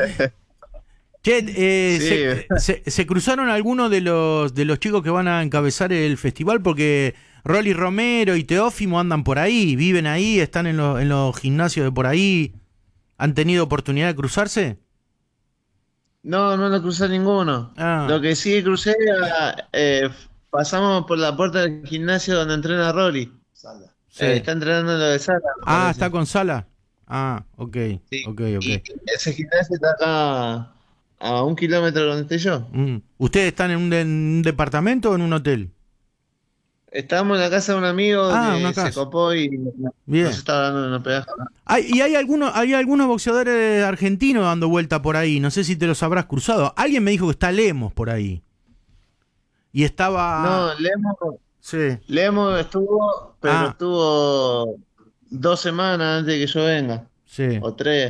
Che, se cruzaron algunos de los chicos que van a encabezar el festival, porque Rolly Romero y Teófimo andan por ahí, viven ahí, están en los gimnasios de por ahí. ¿Han tenido oportunidad de cruzarse? No crucé ninguno. Lo que sí crucé, pasamos por la puerta del gimnasio donde entrena Rolly. Sala. Sí. Está entrenando lo de Sala. ¿Está con Sala? Ok. Sí. Ok. Y ese gimnasio está acá a 1 kilómetro de donde estoy yo. ¿Ustedes están en un departamento o en un hotel? Estábamos en la casa de un amigo que se copó y nos estaba dando una pedazo. Y hay algunos boxeadores argentinos dando vuelta por ahí. No sé si te los habrás cruzado. Alguien me dijo que está Lemos por ahí. Y estaba... No, Lemos estuvo, pero estuvo 2 semanas antes de que yo venga. Sí. O 3.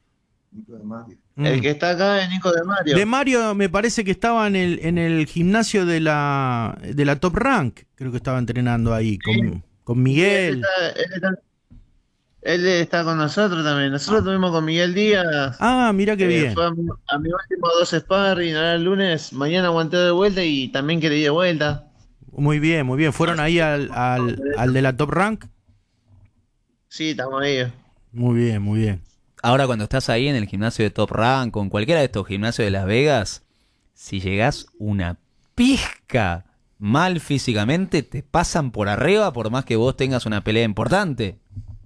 El que está acá es Nico de Mario. De Mario me parece que estaba en el gimnasio de la Top Rank. Creo que estaba entrenando ahí con Miguel. Él está con nosotros también. Nosotros estuvimos con Miguel Díaz. Mira qué bien. Fue a mi último 2 sparring, ahora el lunes. Mañana aguanté de vuelta y también quería ir de vuelta. Muy bien. ¿Fueron ahí al de la Top Rank? Sí, estamos ahí. Muy bien. Ahora cuando estás ahí en el gimnasio de Top Rank, con cualquiera de estos gimnasios de Las Vegas, si llegás una pizca mal físicamente, te pasan por arriba por más que vos tengas una pelea importante.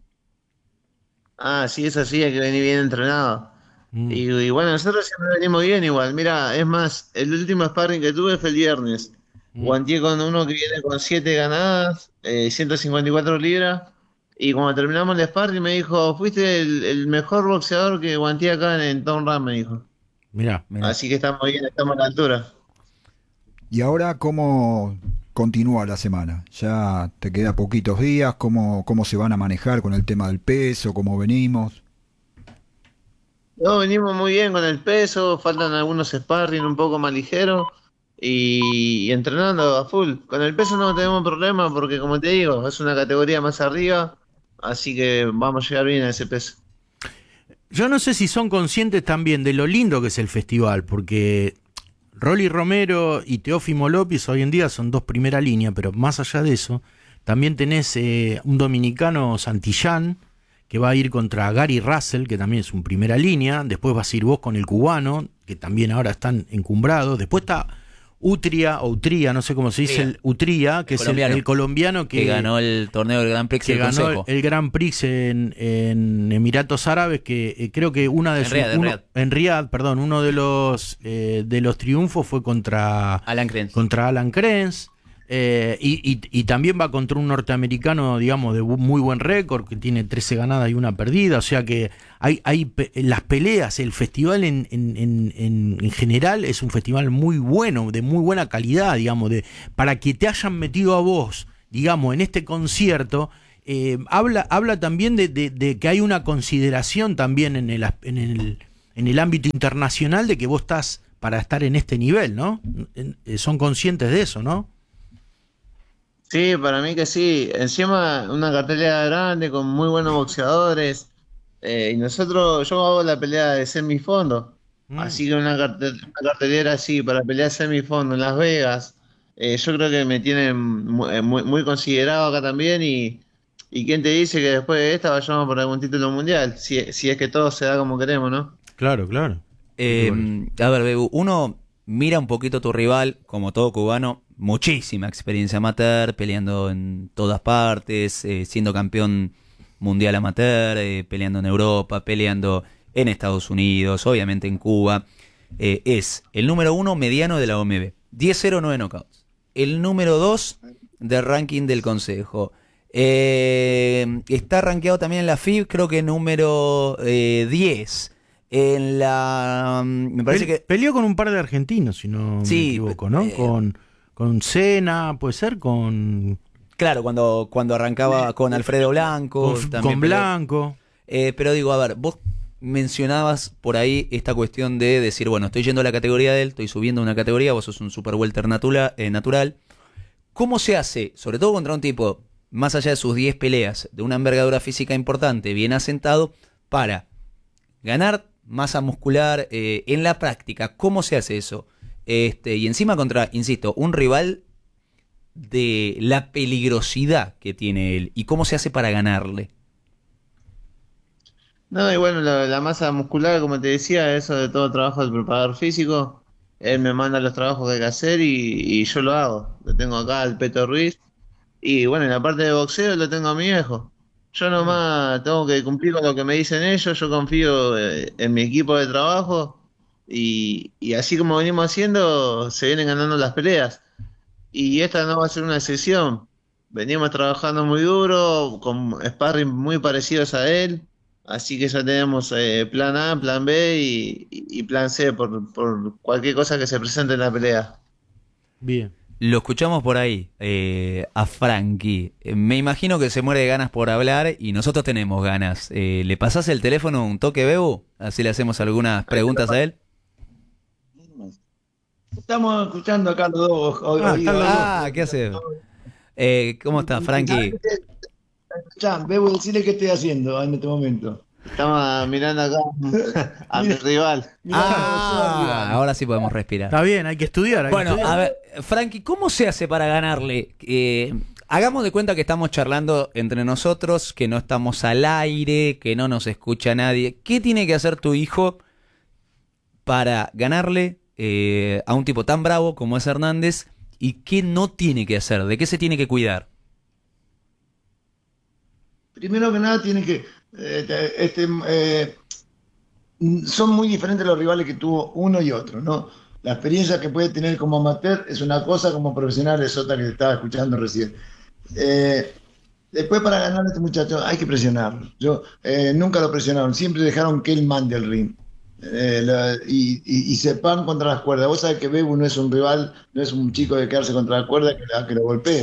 Sí, es así, hay que venir bien entrenado. Y bueno, nosotros siempre venimos bien igual. Mira, es más, el último sparring que tuve fue el viernes. Guanteé con uno que viene con 7 ganadas, 154 libras. Y cuando terminamos el sparring me dijo, fuiste el mejor boxeador que guanteé acá en Tom Ram, me dijo. Mirá. Así que estamos bien, estamos a la altura. ¿Y ahora cómo continúa la semana? Ya te queda poquitos días, ¿cómo se van a manejar con el tema del peso? ¿Cómo venimos? No, venimos muy bien con el peso, faltan algunos sparring un poco más ligeros y entrenando a full. Con el peso no tenemos problema porque, como te digo, es una categoría más arriba. Así que vamos a llegar bien a ese peso. Yo no sé si son conscientes también de lo lindo que es el festival, porque Rolly Romero y Teófimo López hoy en día son 2 primera línea, pero más allá de eso, también tenés un dominicano, Santillán, que va a ir contra Gary Russell, que también es un primera línea. Después vas a ir vos con el cubano, que también ahora están encumbrados. Después está Utría, no sé cómo se dice, Utría, que es el colombiano que ganó el torneo del Grand Prix del Consejo. Ganó el Grand Prix en Emiratos Árabes, que creo que uno de los triunfos fue contra Alan Krenz. Y también va contra un norteamericano, digamos, de muy buen récord, que tiene 13 ganadas y una perdida. O sea que hay las peleas, el festival en general es un festival muy bueno, de muy buena calidad, digamos, para que te hayan metido a vos, digamos, en este concierto. Habla también de que hay una consideración también en el ámbito internacional de que vos estás para estar en este nivel, ¿no? Son conscientes de eso, ¿no? Sí, para mí que sí. Encima una cartelera grande con muy buenos boxeadores. Y yo hago la pelea de semifondo. Así que una cartelera así para pelear semifondo en Las Vegas. Yo creo que me tienen muy considerado acá también. Y quién te dice que después de esta vayamos por algún título mundial. Si es que todo se da como queremos, ¿no? Claro. A ver, Bebu, uno mira un poquito a tu rival, como todo cubano. Muchísima experiencia amateur, peleando en todas partes, siendo campeón mundial amateur, peleando en Europa, peleando en Estados Unidos, obviamente en Cuba. Es el número 1 mediano de la OMB, 10-0, 9 knockouts. El número 2 del ranking del Consejo. Está rankeado también en la FIB, creo que número 10. En la... me parece que peleó con un par de argentinos, si no me equivoco, ¿no? Con Sena, puede ser, Claro, cuando arrancaba con Alfredo Blanco. Con Blanco. Pero digo, a ver, vos mencionabas por ahí esta cuestión de decir, bueno, estoy yendo a la categoría de él, estoy subiendo una categoría, vos sos un super welter natural. ¿Cómo se hace, sobre todo contra un tipo, más allá de sus 10 peleas, de una envergadura física importante, bien asentado, para ganar masa muscular en la práctica? ¿Cómo se hace eso? Y encima contra, insisto, un rival de la peligrosidad que tiene él. ¿Y cómo se hace para ganarle? No, y bueno, la masa muscular, como te decía, eso de todo trabajo del preparador físico. Él me manda los trabajos que hay que hacer y yo lo hago. Lo tengo acá al Peto Ruiz. Y bueno, en la parte de boxeo lo tengo a mi viejo. Yo nomás tengo que cumplir con lo que me dicen ellos. Yo confío en mi equipo de trabajo. Y así como venimos haciendo, se vienen ganando las peleas. Y esta no va a ser una excepción. Venimos trabajando muy duro, con sparring muy parecidos a él. Así que ya tenemos plan A, plan B y plan C por cualquier cosa que se presente en la pelea. Bien. Lo escuchamos por ahí, a Frankie. Me imagino que se muere de ganas por hablar y nosotros tenemos ganas. ¿Le pasás el teléfono un toque, Bebu? Así le hacemos algunas preguntas a él. Estamos escuchando acá los dos. ¿Qué haces? ¿Cómo estás, Frankie? Bebo, decirle qué estoy haciendo en este momento. Estamos mirando acá a mi rival. Ahora sí podemos respirar. Está bien, hay que estudiar. A ver, Frankie, ¿cómo se hace para ganarle? Hagamos de cuenta que estamos charlando entre nosotros, que no estamos al aire, que no nos escucha nadie. ¿Qué tiene que hacer tu hijo para ganarle a un tipo tan bravo como es Hernández? ¿Y qué no tiene que hacer? ¿De qué se tiene que cuidar? Primero que nada tiene que... son muy diferentes los rivales que tuvo uno y otro, ¿no? La experiencia que puede tener como amateur es una cosa, como profesional es otra, que te estaba escuchando recién. Después, para ganar a este muchacho hay que presionarlo. Nunca lo presionaron, siempre dejaron que él mande el ring. Y se pan contra las cuerdas. Vos sabés que Bebu no es un rival, no es un chico de quedarse contra la cuerda que lo golpeen.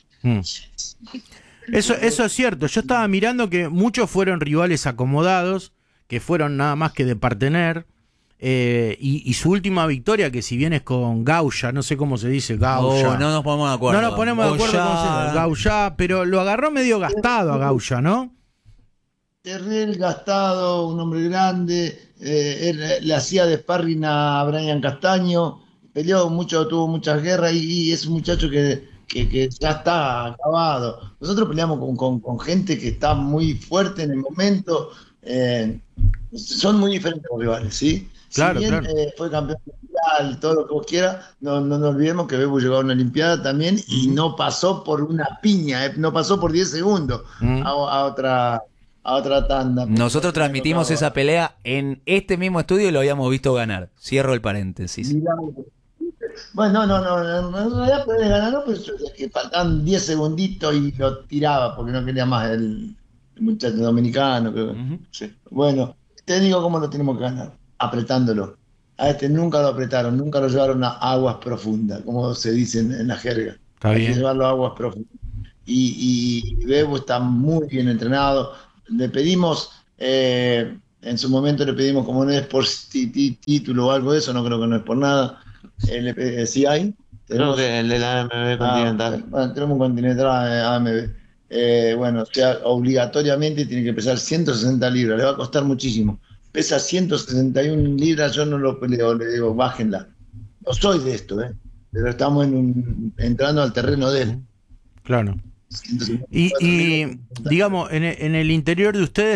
Eso es cierto. Yo estaba mirando que muchos fueron rivales acomodados, que fueron nada más que de partener. Y su última victoria, que si bien es con Gauya, no sé cómo se dice, Gauya. No nos ponemos de acuerdo. No nos ponemos de acuerdo con Gauya, pero lo agarró medio gastado a Gauya, ¿no? Terrell gastado, un hombre grande, él le hacía de sparring a Brian Castaño, peleó mucho, tuvo muchas guerras y es un muchacho que ya está acabado. Nosotros peleamos con gente que está muy fuerte en el momento, son muy diferentes los rivales, ¿sí? Claro, si bien, claro. Fue campeón mundial, todo lo que vos quieras, no nos olvidemos que Bebu llegó a una Olimpiada también y no pasó por una piña, no pasó por 10 segundos a otra tanda. Nosotros transmitimos esa pelea en este mismo estudio y lo habíamos visto ganar. Cierro el paréntesis. Bueno, en realidad podés ganar, no, pues que faltaban 10 segunditos y lo tiraba porque no quería más el muchacho dominicano. Creo. Sí. Bueno, te digo cómo lo tenemos que ganar, apretándolo. A este nunca lo apretaron, nunca lo llevaron a aguas profundas, como se dice en la jerga. Hay que llevarlo a aguas profundas. Y Bebu está muy bien entrenado. Le pedimos, en su momento le pedimos, como no es por título o algo de eso, no creo que no es por nada. ¿Sí hay? Creo que el de la AMB Continental. Bueno, tenemos un Continental AMB. Bueno, o sea, obligatoriamente tiene que pesar 160 libras, le va a costar muchísimo. Pesa 161 libras, yo no lo peleo, le digo, bájenla. No soy de esto, pero estamos entrando al terreno de él. Claro. Y digamos, en el interior de ustedes